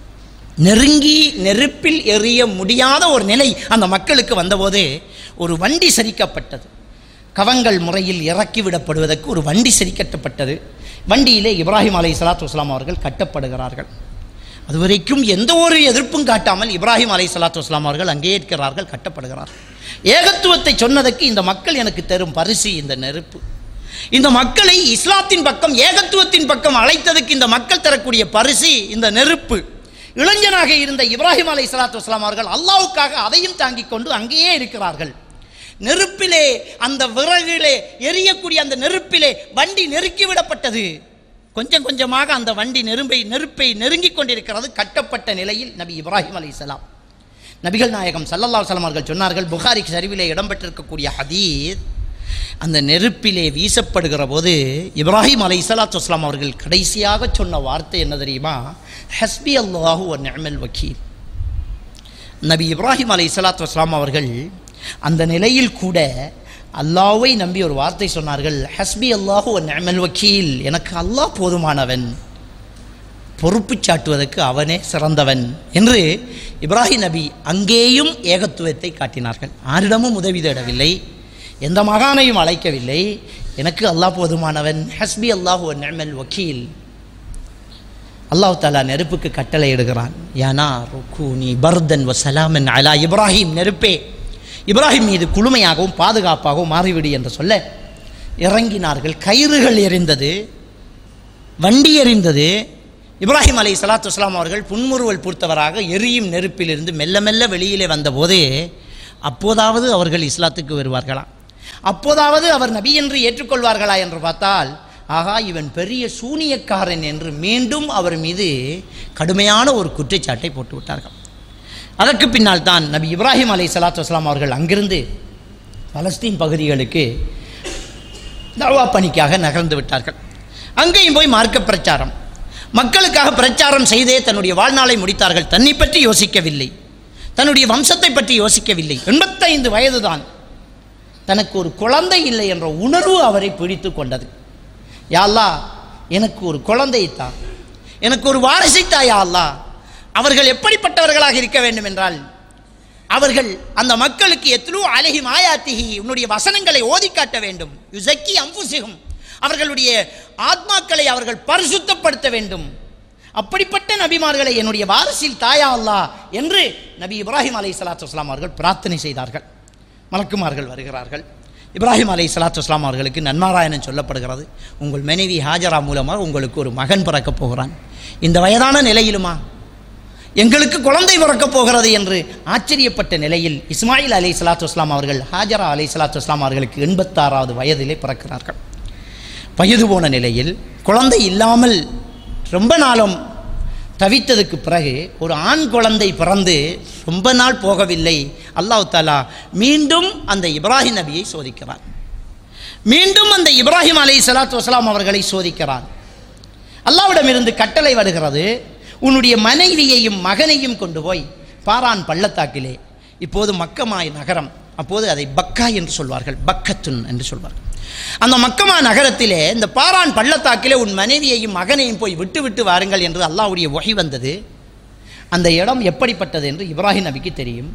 நெருங்கி நெருப்பில் எரிய முடியாத ஒரு நிலை அந்த மக்களுக்கு வந்தபோது ஒரு வண்டி சரிக்கப்பட்டது. கவங்கள் முறையில் இறக்கிவிடப்படுவதற்கு ஒரு வண்டி சரிக்கட்டப்பட்டது. வண்டியிலே இப்ராஹிம் அலைஹிஸ்ஸலாத்து வஸலாம் அவர்கள் கட்டப்படுகிறார்கள். அதுவரைக்கும் எந்த ஒரு எதிர்ப்பும் காட்டாமல் இப்ராஹிம் அலைஹிஸ்ஸலாத்து வஸலாம் அவர்கள் அங்கே இருக்கிறார்கள், கட்டப்படுகிறார்கள். ஏகத்துவத்தை சொன்னதற்கு இந்த மக்கள் எனக்கு தரும் பரிசு இந்த நெருப்பு. இந்த மக்களை இஸ்லாத்தின் பக்கம், ஏகத்துவத்தின் பக்கம் அழைத்ததற்கு இந்த மக்கள் தரக்கூடிய பரிசு இந்த நெருப்பு. இளைஞனாக இருந்த இப்ராஹிம் அலைஹிஸ்ஸலாத்து வஸலாம் அவர்கள் அல்லாஹ்வுக்காக அதையும் தாங்கிக் கொண்டு அங்கேயே இருக்கிறார்கள். நெருப்பிலே, அந்த விறகிலே எரியக்கூடிய அந்த நெருப்பிலே வண்டி நெருக்கிவிடப்பட்டது. கொஞ்சம் கொஞ்சமாக அந்த வண்டி நெருப்பை நெருங்கிக் கொண்டிருக்கிறது. கட்டப்பட்ட நிலையில் நபி இப்ராஹிம் அலைஹிஸ்ஸலாம், நபிகள் நாயகம் ஸல்லல்லாஹு அலைஹி வஸல்லம் அவர்கள் சொன்னார்கள், புகாரி ஷரீஃபிலே இடம்பெற்றிருக்கக்கூடிய ஹதீஸ், அந்த நெருப்பிலே வீசப்படுகிற போது இப்ராஹிம் அலைஹிஸ்ஸலாத்து வஸலாம் அவர்கள் கடைசியாக சொன்ன வார்த்தை என்ன தெரியுமா? ஹஸ்பி அல்லாஹு வ நிஅமல் வக்கீல். நபி இப்ராஹிம் அலைஹிஸ்ஸலாத்து வஸலாம் அவர்கள் அந்த நிலையில் கூட அல்லாஹ்வை நம்பி ஒரு வார்த்தை சொன்னார்கள், ஹஸ்பி அல்லாஹு வ நிஅமல் வக்கீல், எனக்கு அல்லாஹ் போதுமானவன், பொறுப்பு சாட்டுவதற்கு அவனே சிறந்தவன் என்று இப்ராஹிம் நபி அங்கேயும் ஏகத்துவத்தை காட்டினார்கள். யாரிடமும் உதவி தேடவில்லை, எந்த மகானையும் அழைக்கவில்லை, எனக்கு அல்லாஹ் போதுமானவன், ஹஸ்பி அல்லாஹு வ நிஅமல் வக்கீல். அல்லாஹ் தஆலா நெருப்புக்கு கட்டளை இடுகிறான், யானா ருக்கூனி பர்தன் வ சலாமன் அலா இப்ராஹிம், நெருப்பே இப்ராஹிம் மீது குளுமையாகவும் பாதுகாப்பாகவும் மாறிவிடு என்று சொல்ல இறங்கினார்கள். கயிறுகள் எரிந்தது, வண்டி எரிந்தது. இப்ராஹிம் அலைஹிஸ்ஸலாத்து வஸ்ஸலாம் அவர்கள் புன்முறுவல் பூர்த்தவராக எரியும் நெருப்பிலிருந்து மெல்ல மெல்ல வெளியிலே வந்தபோது அப்போதாவது அவர்கள் இஸ்லாத்துக்கு வருவார்களா, அப்போதாவது அவர் நபி என்று ஏற்றுக்கொள்வார்களா என்று பார்த்தால், ஆகா இவன் பெரிய சூனியக்காரன் என்று மீண்டும் அவர் மீது கடுமையான ஒரு குற்றச்சாட்டை போட்டு விட்டார்கள். அதற்கு பின்னால் தான் நபி இப்ராஹிம் அலைஹிஸ்ஸலாத்து வஸ்ஸலாம் அவர்கள் அங்கிருந்து பலஸ்தீன் பகுதிகளுக்கு தஅவா பணிக்காக நகர்ந்து விட்டார்கள். அங்கேயும் போய் மார்க்க பிரச்சாரம், மக்களுக்காக பிரச்சாரம் செய்தே தன்னுடைய வாழ்நாளை முடித்தார்கள். தன்னை பற்றி யோசிக்கவில்லை, தன்னுடைய வம்சத்தை பற்றி யோசிக்கவில்லை. 85 வயதுதான். தனக்கு ஒரு குழந்தை இல்லை என்ற உணர்வு அவரை பிடித்து கொண்டது. யா அல்லாஹ், எனக்கு ஒரு குழந்தைத்தா, எனக்கு ஒரு வாரிசைத்தா யா அல்லாஹ். அவர்கள் எப்படிப்பட்டவர்களாக இருக்க வேண்டும் என்றால், அவர்கள் அந்த மக்களுக்கு எத்லூ அலைஹிம் ஆயாத்திஹி, உன்னுடைய வசனங்களை ஓதி காட்ட வேண்டும். யுஸக்கி அன்ஃபுஸிஹும், அவர்களுடைய ஆத்மாக்களை அவர்கள் பரிசுத்தப்படுத்த வேண்டும். அப்படிப்பட்ட நபிமார்களை என்னுடைய வாரிசில் தாயா அல்லாஹ் என்று நபி இப்ராஹிம் அலைஹிஸ்ஸலாத்து வஸ்ஸலாம் அவர்கள் பிரார்த்தனை செய்தார்கள். மலக்குமார்கள் வருகிறார்கள். இப்ராஹிம் அலைஹிஸ்ஸலாத்து வஸ்ஸலாம் அவர்களுக்கு நன்மாராயணம் சொல்லப்படுகிறது. உங்கள் மனைவி ஹாஜரா மூலமாக உங்களுக்கு ஒரு மகன் பிறக்கப் போகிறான். இந்த வயதான நிலையிலுமா எங்களுக்கு குழந்தை பிறக்கப் போகிறது என்று ஆச்சரியப்பட்ட நிலையில் இஸ்மாயில் அலைஹிஸ்ஸலாத்து வஸ்ஸலாம் அவர்கள் ஹாஜரா அலைஹிஸ்ஸலாத்து வஸ்ஸலாம் அவர்களுக்கு 86வது வயதிலே பிறக்கிறார்கள். வயது போன நிலையில் குழந்தை இல்லாமல் ரொம்ப நாளும் தவித்ததுக்கு பிறகு ஒரு ஆண் குழந்தை பிறந்து ரொம்ப நாள் போகவில்லை. அல்லாஹ் தஆலா மீண்டும் அந்த இப்ராஹிம் நபியை சோதிக்கிறார். மீண்டும் அந்த இப்ராஹிம் அலைஹிஸ்ஸலாத்து வஸ்ஸலாம் அவர்களை சோதிக்கிறார். அல்லாஹ்விடமிருந்து கட்டளை வருகிறது, உன்னுடைய மனைவியையும் மகனையும் கொண்டு போய் பாரான் பள்ளத்தாக்கிலே, இப்போது மக்கமா நகரம், அப்போது அதை பக்கா என்று சொல்வார்கள், பக்கத்துன் என்று சொல்வார்கள். அந்த மக்கமா நகரத்திலே இந்த பாரான் பள்ளத்தாக்கிலே உன் மனைவியையும் மகனையும் போய் விட்டு விட்டு வாருங்கள் என்று அல்லாஹ்வுடைய வஹி வந்தது. அந்த இடம் எப்படிப்பட்டது என்று இப்ராஹிம் நபிக்கு தெரியும்.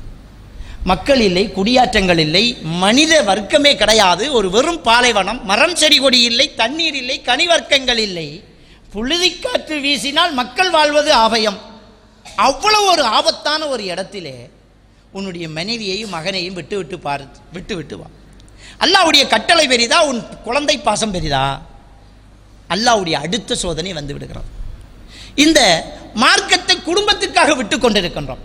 மக்கள் இல்லை, குடியாற்றங்கள் இல்லை, மனித வர்க்கமே கிடையாது. ஒரு வெறும் பாலைவனம், மரம் செடி கொடி இல்லை, தண்ணீர் இல்லை, கனிவர்க்கங்கள் இல்லை. புழுதிக்காற்று வீசினால் மக்கள் வாழ்வது ஆபயம். அவ்வளவு ஒரு ஆபத்தான ஒரு இடத்திலே உன்னுடைய மனைவியையும் மகனையும் விட்டு விட்டு வா. அல்லாஹ்வுடைய கட்டளை பெரிதா, உன் குழந்தை பாசம் பெரிதா? அல்லாஹ்வுடைய அடுத்த சோதனை வந்து விடுகிறது. இந்த மார்க்கத்தை குடும்பத்திற்காக விட்டு கொண்டிருக்கின்றோம்.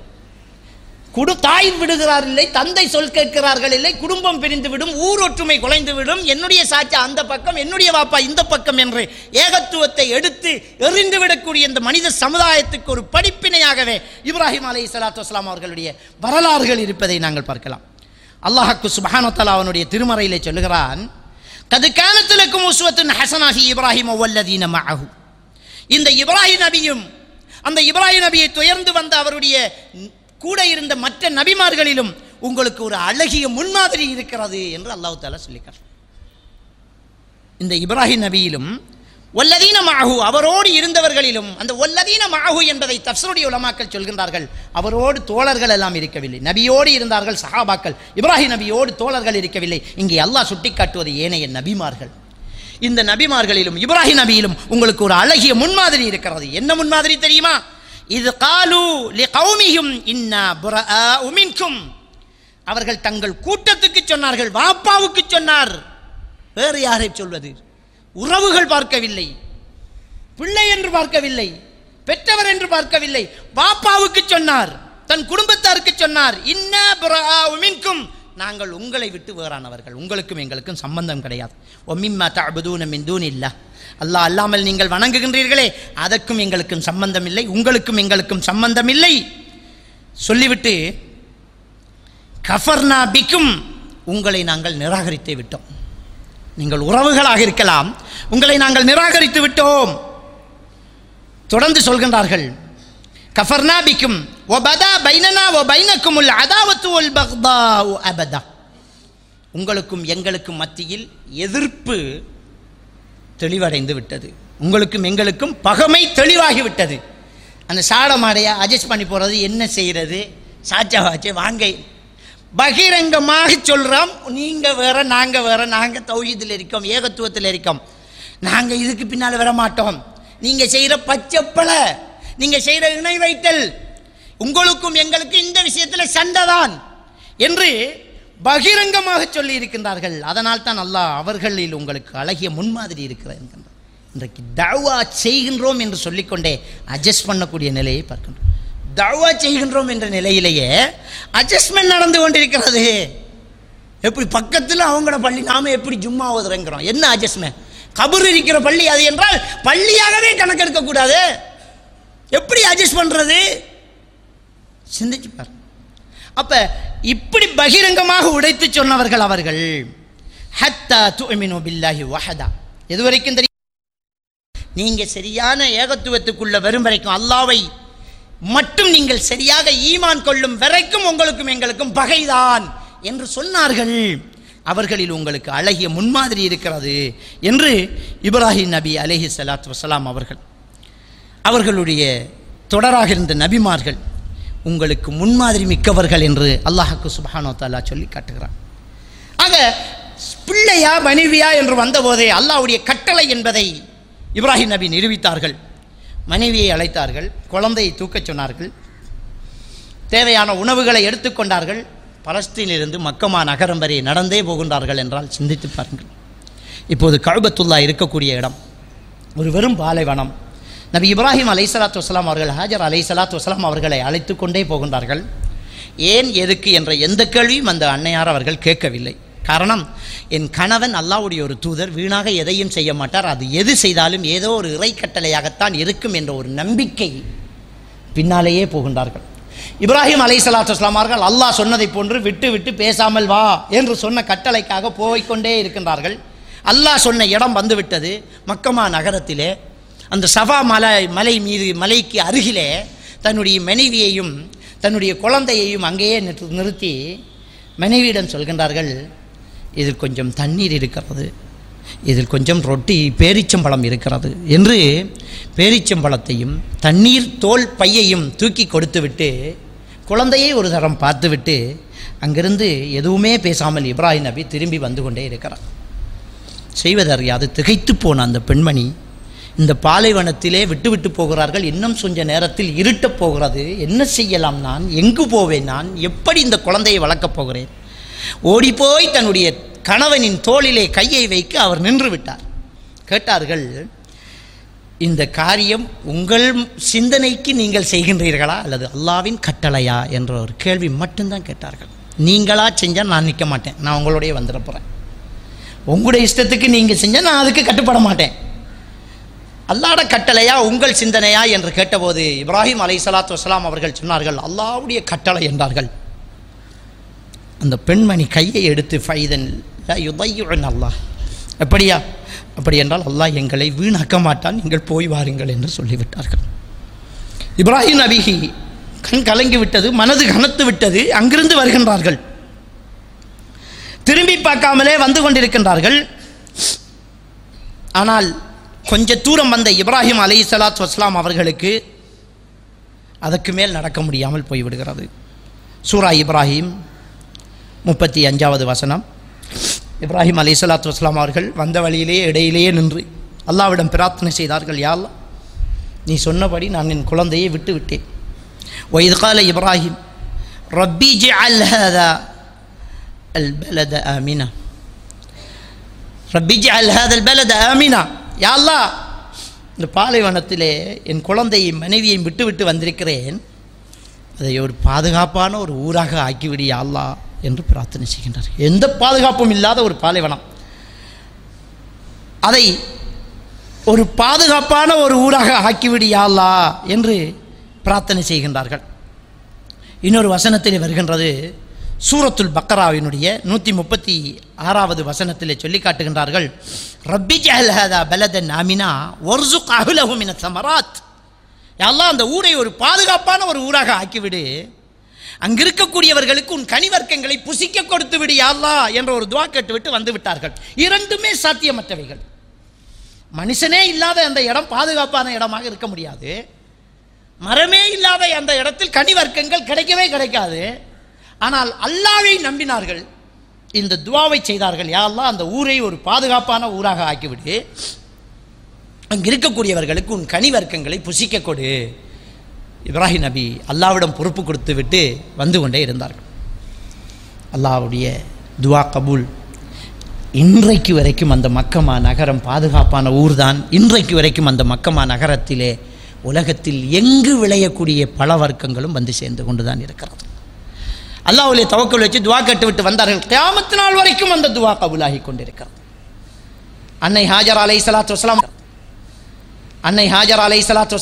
தாய் விடுகிறார் இல்லை, தந்தை சொல் கேட்கிறார்கள் இல்லை, குடும்பம் பிரிந்து விடும், ஊர் ஒற்றுமை குலைந்து விடும், என்னுடைய சாட்சா அந்த பக்கம், என்னுடைய வாப்பா இந்த பக்கம் என்று ஏகத்துவத்தை எடுத்து எறிந்து விடக்கூடிய இந்த மனித சமுதாயத்துக்கு ஒரு படிப்பினையாகவே இப்ராஹிம் அலைஹிஸ்ஸலாத்து வஸ்ஸலாம் அவர்களுடைய வரலாறுகள் இருப்பதை நாங்கள் பார்க்கலாம். அல்லாஹ் சுப்ஹானஹு வ தஆலா அவனுடைய திருமறையிலே சொல்லுகிறான், கத் கானத் லக்கும் உஸ்வத்துன் ஹஸனா ஃபீ இப்ராஹிம வல்லதீன மஅஹு. இந்த இப்ராஹிம் நபியும் அந்த இப்ராஹிம் நபியை துயர்ந்து வந்த அவருடைய கூட இருந்த மற்ற நபிமார்களிலும் உங்களுக்கு ஒரு அழகிய முன்மாதிரி இருக்கிறது என்று அல்லாஹ் தஆலா சொல்லிக்கிறார். இந்த இப்ராஹிம் நபியிலும் வல்லதீன மஅஹு, அவரோடு இருந்தவர்களிலும், அந்த வல்லதீன மஅஹு என்பதை தஃப்ஸீருடைய உலமாக்கள் சொல்கின்றார்கள், அவரோடு தோழர்கள் எல்லாம் இருக்கவில்லை. நபியோடு இருந்தார்கள் சஹாபாக்கள், இப்ராஹிம் நபியோடு தோழர்கள் இருக்கவில்லை. இங்கே அல்லாஹ் சுட்டிக்காட்டுவது ஏனைய நபிமார்கள். இந்த நபிமார்களிலும் இப்ராஹிம் நபியிலும் உங்களுக்கு ஒரு அழகிய முன்மாதிரி இருக்கிறது. என்ன முன்மாதிரி தெரியுமா? இது காலு லிகௌமிஹிம் இன்னா புராஉ மின்கும். அவர்கள் தங்கள் கூட்டத்துக்கு சொன்னார்கள், வாப்பாவுக்கு சொன்னார், வேறு யாரை சொல்வது? உறவுகள் பார்க்கவில்லை, பிள்ளை என்று பார்க்கவில்லை, பெற்றவர் என்று பார்க்கவில்லை, வாப்பாவுக்கு சொன்னார், தன் குடும்பத்தாருக்கு சொன்னார், இன்னா புராஉ மின்கும், நாங்கள் உங்களை விட்டு வேறானவர்கள், உங்களுக்கும் எங்களுக்கும் சம்பந்தம் கிடையாது. ஒமிம்மா தஅபுதூன மின் தூனில்லாஹ், அல்லாஹ் அல்லாமல் நீங்கள் வணங்குகின்றீர்களே அதற்கும் எங்களுக்கும் சம்பந்தம் இல்லை, உங்களுக்கும் எங்களுக்கும் சம்பந்தம் இல்லை சொல்லிவிட்டு, கஃபர்னா பிக்கும், உங்களை நாங்கள் நிராகரித்து விட்டோம். நீங்கள் உறவுகளாக இருக்கலாம், உங்களை நாங்கள் நிராகரித்து விட்டோம். தொடர்ந்து சொல்கின்றார்கள், கஃபர்னா பிக்கும் வபதா பைனனா வபைனகுமுல் அதாவத்து வல் பக்தாஉ அபதா. உங்களுக்கும் எங்களுக்கும் மத்தியில் எதிர்ப்பு தெளிவடைந்து விட்டது. உங்களுக்கும் எங்களுக்கும் பகமை தெளிவாகிவிட்டது. அந்த சாடமாடையா அட்ஜஸ்ட் பண்ணி போகிறது என்ன செய்கிறது? சாச்சாவாச்சே வாங்க பகிரங்கமாக சொல்கிறோம். நீங்கள் வேற நாங்கள் வேற, நாங்கள் தௌஹீதில் இருக்கோம், ஏகத்துவத்தில் இருக்கோம், நாங்கள் இதுக்கு பின்னால் வர மாட்டோம். நீங்கள் செய்கிற பச்சைப்பலை, நீங்கள் செய்கிற இணை வைத்தல், உங்களுக்கும் எங்களுக்கும் இந்த விஷயத்தில் சண்டை தான் என்று பகிரங்கமாக சொல்லி இருக்கின்றார்கள். அதனால் தான் அல்லாஹ் அவர்களில் உங்களுக்கு அழகிய முன்மாதிரி இருக்கிறார் என்கின்றார். இன்றைக்கு தஅவா செய்கின்றோம் என்று சொல்லிக்கொண்டே அட்ஜஸ்ட் பண்ணக்கூடிய நிலையை பார்க்கின்றோம். தஅவா செய்கின்றோம் என்ற நிலையிலேயே அட்ஜஸ்ட்மெண்ட் நடந்து கொண்டிருக்கிறது. எப்படி பக்கத்தில் அவங்களோட பள்ளி, நாம எப்படி ஜும்மா ஓதுறோங்கிறோம், என்ன அட்ஜஸ்ட்மெண்ட்? கபர் இருக்கிற பள்ளி அது என்றால் பள்ளியாகவே கணக்கெடுக்கக்கூடாது. எப்படி அட்ஜஸ்ட் பண்றது? சிந்திச்சு பாருங்க. அப்ப இப்படி பகிரங்கமாக உடைத்து சொன்னவர்கள் அவர்கள். ஹத்தா துஅமினு பில்லாஹி வஹதா, எதுவரைக்கும் தெரியும்? நீங்க சரியான ஏகத்துவத்துக்குள்ள வரும் வரைக்கும், அல்லாஹ்வை மட்டும் நீங்கள் சரியாக ஈமான் கொள்ளும் வரைக்கும் உங்களுக்கும் எங்களுக்கும் பகைதான் என்று சொன்னார்கள். அவர்களில் உங்களுக்கு அழகிய முன்மாதிரி இருக்கிறது என்று இப்ராஹிம் நபி அலைஹி ஸலாத்து வஸலாம் அவர்களுடைய தொடராக இருந்த நபிமார்கள் உங்களுக்கு முன்மாதிரி மிக்கவர்கள் என்று அல்லாஹ்க்கு சுப்ஹானஹு வ தஆலா சொல்லி காட்டுகிறார். ஆக பிள்ளையா மனைவியா என்று வந்தபோதே அல்லாஹ்வுடைய கட்டளை என்பதை இப்ராஹிம் நபி நிரூபித்தார்கள். மனைவியை அழைத்தார்கள், குழந்தையை தூக்கச் சொன்னார்கள், தேவையான உணவுகளை எடுத்துக்கொண்டார்கள். பலஸ்தீனிலிருந்து மக்கமா நகரம் வரை நடந்தே போகின்றார்கள் என்றால் சிந்தித்து பாருங்கள். இப்போது கஅபத்துல்லா இருக்கக்கூடிய இடம் ஒரு வெறும் பாலைவனம். நபி இப்ராஹிம் அலைஹிஸ்ஸலாத்து வஸலாம் அவர்கள் ஹாஜர் அலைஹிஸ்ஸலாத்து வஸலாம் அவர்களை அழைத்து கொண்டே போகின்றார்கள். ஏன் எதுக்கு என்ற எந்த கேள்வியும் அந்த அன்னையார் அவர்கள் கேட்கவில்லை. காரணம், என் கணவன் அல்லாஹ்வுடைய ஒரு தூதர், வீணாக எதையும் செய்ய மாட்டார், அது எது செய்தாலும் ஏதோ ஒரு இறை கட்டளையாகத்தான் இருக்கும் என்ற ஒரு நம்பிக்கை பின்னாலேயே போகின்றார்கள். இப்ராஹிம் அலைஹிஸ்ஸலாத்து வஸலாம் அவர்கள் அல்லாஹ் சொன்னதை போன்று விட்டு விட்டு பேசாமல் வா என்று சொன்ன கட்டளைக்காக போய்கொண்டே இருக்கின்றார்கள். அல்லாஹ் சொன்ன இடம் வந்துவிட்டது. மக்கமா நகரத்திலே அந்த சஃபா மலை மீது, மலைக்கு அருகிலே தன்னுடைய மனைவியையும் தன்னுடைய குழந்தையையும் அங்கேயே நிறுத்தி மனைவியிடம் சொல்கின்றார்கள், இதில் கொஞ்சம் தண்ணீர் இருக்கிறது, இதில் கொஞ்சம் ரொட்டி பேரிச்சம்பழம் இருக்கிறது என்று பேரிச்சம்பழத்தையும் தண்ணீர் தோல் பையையும் தூக்கி கொடுத்துவிட்டு குழந்தையை ஒரு தரம் பார்த்துவிட்டு அங்கிருந்து எதுவுமே பேசாமல் இப்ராஹிம் நபி திரும்பி வந்து கொண்டே இருக்கிறார். செய்வதறியாது திகைத்து போன அந்த பெண்மணி இந்த பாலைவனத்திலே விட்டு போகிறார்கள். இன்னும் கொஞ்ச நேரத்தில் இருட்டப் போகிறது, என்ன செய்யலாம், நான் எங்கு போவேன், நான் எப்படி இந்த குழந்தையை வளர்க்கப் போகிறேன்? ஓடிப்போய் தன்னுடைய கணவனின் தோளிலே கையை வைக்க அவர் நின்று விட்டார். கேட்டார்கள், இந்த காரியம் உங்கள் சிந்தனைக்கு நீங்கள் செய்கின்றீர்களா அல்லது அல்லாஹ்வின் கட்டளையா என்ற ஒரு கேள்வி மட்டும்தான் கேட்டார்கள். நீங்களா செஞ்சால் நான் நிற்க மாட்டேன், நான் உங்களுடைய வந்துட போகிறேன். உங்களுடைய இஷ்டத்துக்கு நீங்கள் செஞ்சால் நான் அதுக்கு கட்டுப்பட மாட்டேன். அல்லாஹ்ட கட்டளையா உங்கள் சிந்தனையா என்று கேட்டபோது இப்ராஹிம் அலைஹிஸ்ஸலாத்து வஸலாம் அவர்கள் சொன்னார்கள், அல்லாஹ்வுடைய கட்டளை என்றார்கள். அந்த பெண்மணி கையை எடுத்து ஃபைதன் லா யுதையுன் அல்லாஹ், அப்படியா, அப்படி என்றால் அல்லாஹ் எங்களை வீணாக்க மாட்டான், நீங்கள் போய் வாருங்கள் என்று சொல்லிவிட்டார்கள். இப்ராஹிம் நபிக்கு கண் கலங்கி விட்டது, மனது கனத்து விட்டது. அங்கிருந்து வருகின்றார்கள், திரும்பி பார்க்காமலே வந்து கொண்டிருக்கின்றார்கள். ஆனால் கொஞ்ச தூரம் வந்த இப்ராஹிம் அலைஹிஸ்ஸலாத்து வஸலாம் அவர்களுக்கு அதற்கு மேல் நடக்க முடியாமல் போய்விடுகிறது. சூரா இப்ராஹிம் 35வது வசனம். இப்ராஹிம் அலைஹிஸ்ஸலாத்து வஸலாம் அவர்கள் வந்த வழியிலேயே இடையிலேயே நின்று அல்லாஹ்விடம் பிரார்த்தனை செய்தார்கள், யா அல்லாஹ், நீ சொன்னபடி நான் என் குழந்தையை விட்டு விட்டேன். وَإِذْ قَالَ إِبْرَاهِيمُ رَبِّ اجْعَلْ هَذَا الْبَلَدَ آمِنًا رَبِّ اجْعَلْ هَذَا الْبَلَدَ آمِنًا. யா அல்லாஹ், இந்த பாலைவனத்திலே என் குழந்தையை மனைவியையும் விட்டு வந்திருக்கிறேன், அதை ஒரு பாதுகாப்பான ஒரு ஊராக ஆக்கிவிடு யா அல்லாஹ் என்று பிரார்த்தனை செய்கின்றார். எந்த பாதுகாப்பும் இல்லாத ஒரு பாலைவனம், அதை ஒரு பாதுகாப்பான ஒரு ஊராக ஆக்கிவிடு யா அல்லாஹ் என்று பிரார்த்தனை செய்கின்றார்கள். இன்னொரு வசனத்திலே வருகின்றது, சூரத்துல் பக்கராவினுடைய 136வது வசனத்திலே சொல்லி காட்டுகின்றார்கள், ரப்பி ஜஅல் ஹாதா பலதன் ஆமினா வர்ஸுக் அஹ்லஹு மினஸ் ஸமராத். யா அல்லாஹ், அந்த ஊரை ஒரு பாதுகாப்பான ஒரு ஊராக ஆக்கிவிடு, அங்கிருக்கக்கூடியவர்களுக்கு உன் கனிவர்க்கங்களை புசிக்க கொடுத்து விடு யா அல்லாஹ் என்ற ஒரு துஆ கேட்டுவிட்டு வந்து விட்டார்கள். இரண்டுமே சாத்தியமற்றவைகள். மனுஷனே இல்லாத அந்த இடம் பாதுகாப்பான இடமாக இருக்க முடியாது. மரமே இல்லாத அந்த இடத்தில் கனிவர்க்கங்கள் கிடைக்கவே கிடைக்காது. ஆனால் அல்லாஹ்வை நம்பினார்கள், இந்த துஆவை செய்தார்கள். யா அல்லாஹ் அந்த ஊரை ஒரு பாதுகாப்பான ஊராக ஆக்கிவிடு, அங்கு இருக்கக்கூடியவர்களுக்கு உன் கனிவர்க்கங்களை புசிக்க கொடு. இப்ராஹிம் நபி அல்லாஹ்விடம் பொறுப்பு கொடுத்து விட்டு வந்து கொண்டே இருந்தார்கள். அல்லாஹ்வுடைய துஆ கபூல். இன்றைக்கு வரைக்கும் அந்த மக்கமா நகரம் பாதுகாப்பான ஊர்தான். இன்றைக்கு வரைக்கும் அந்த மக்கமா நகரத்திலே உலகத்தில் எங்கு விளையக்கூடிய பல வர்க்கங்களும் வந்து சேர்ந்து கொண்டுதான் இருக்கிறது. அல்லாஹ்வுடைய தவக்கல் வச்சு துஆ கேட்டு விட்டு வந்தார்கள். கியாமத் நாள் வரைக்கும் அந்த துஆ கபூலாகி கொண்டிருக்கிறது. அன்னை ஹாஜர் அலைஹிஸ்ஸலாத்து வஸலாம்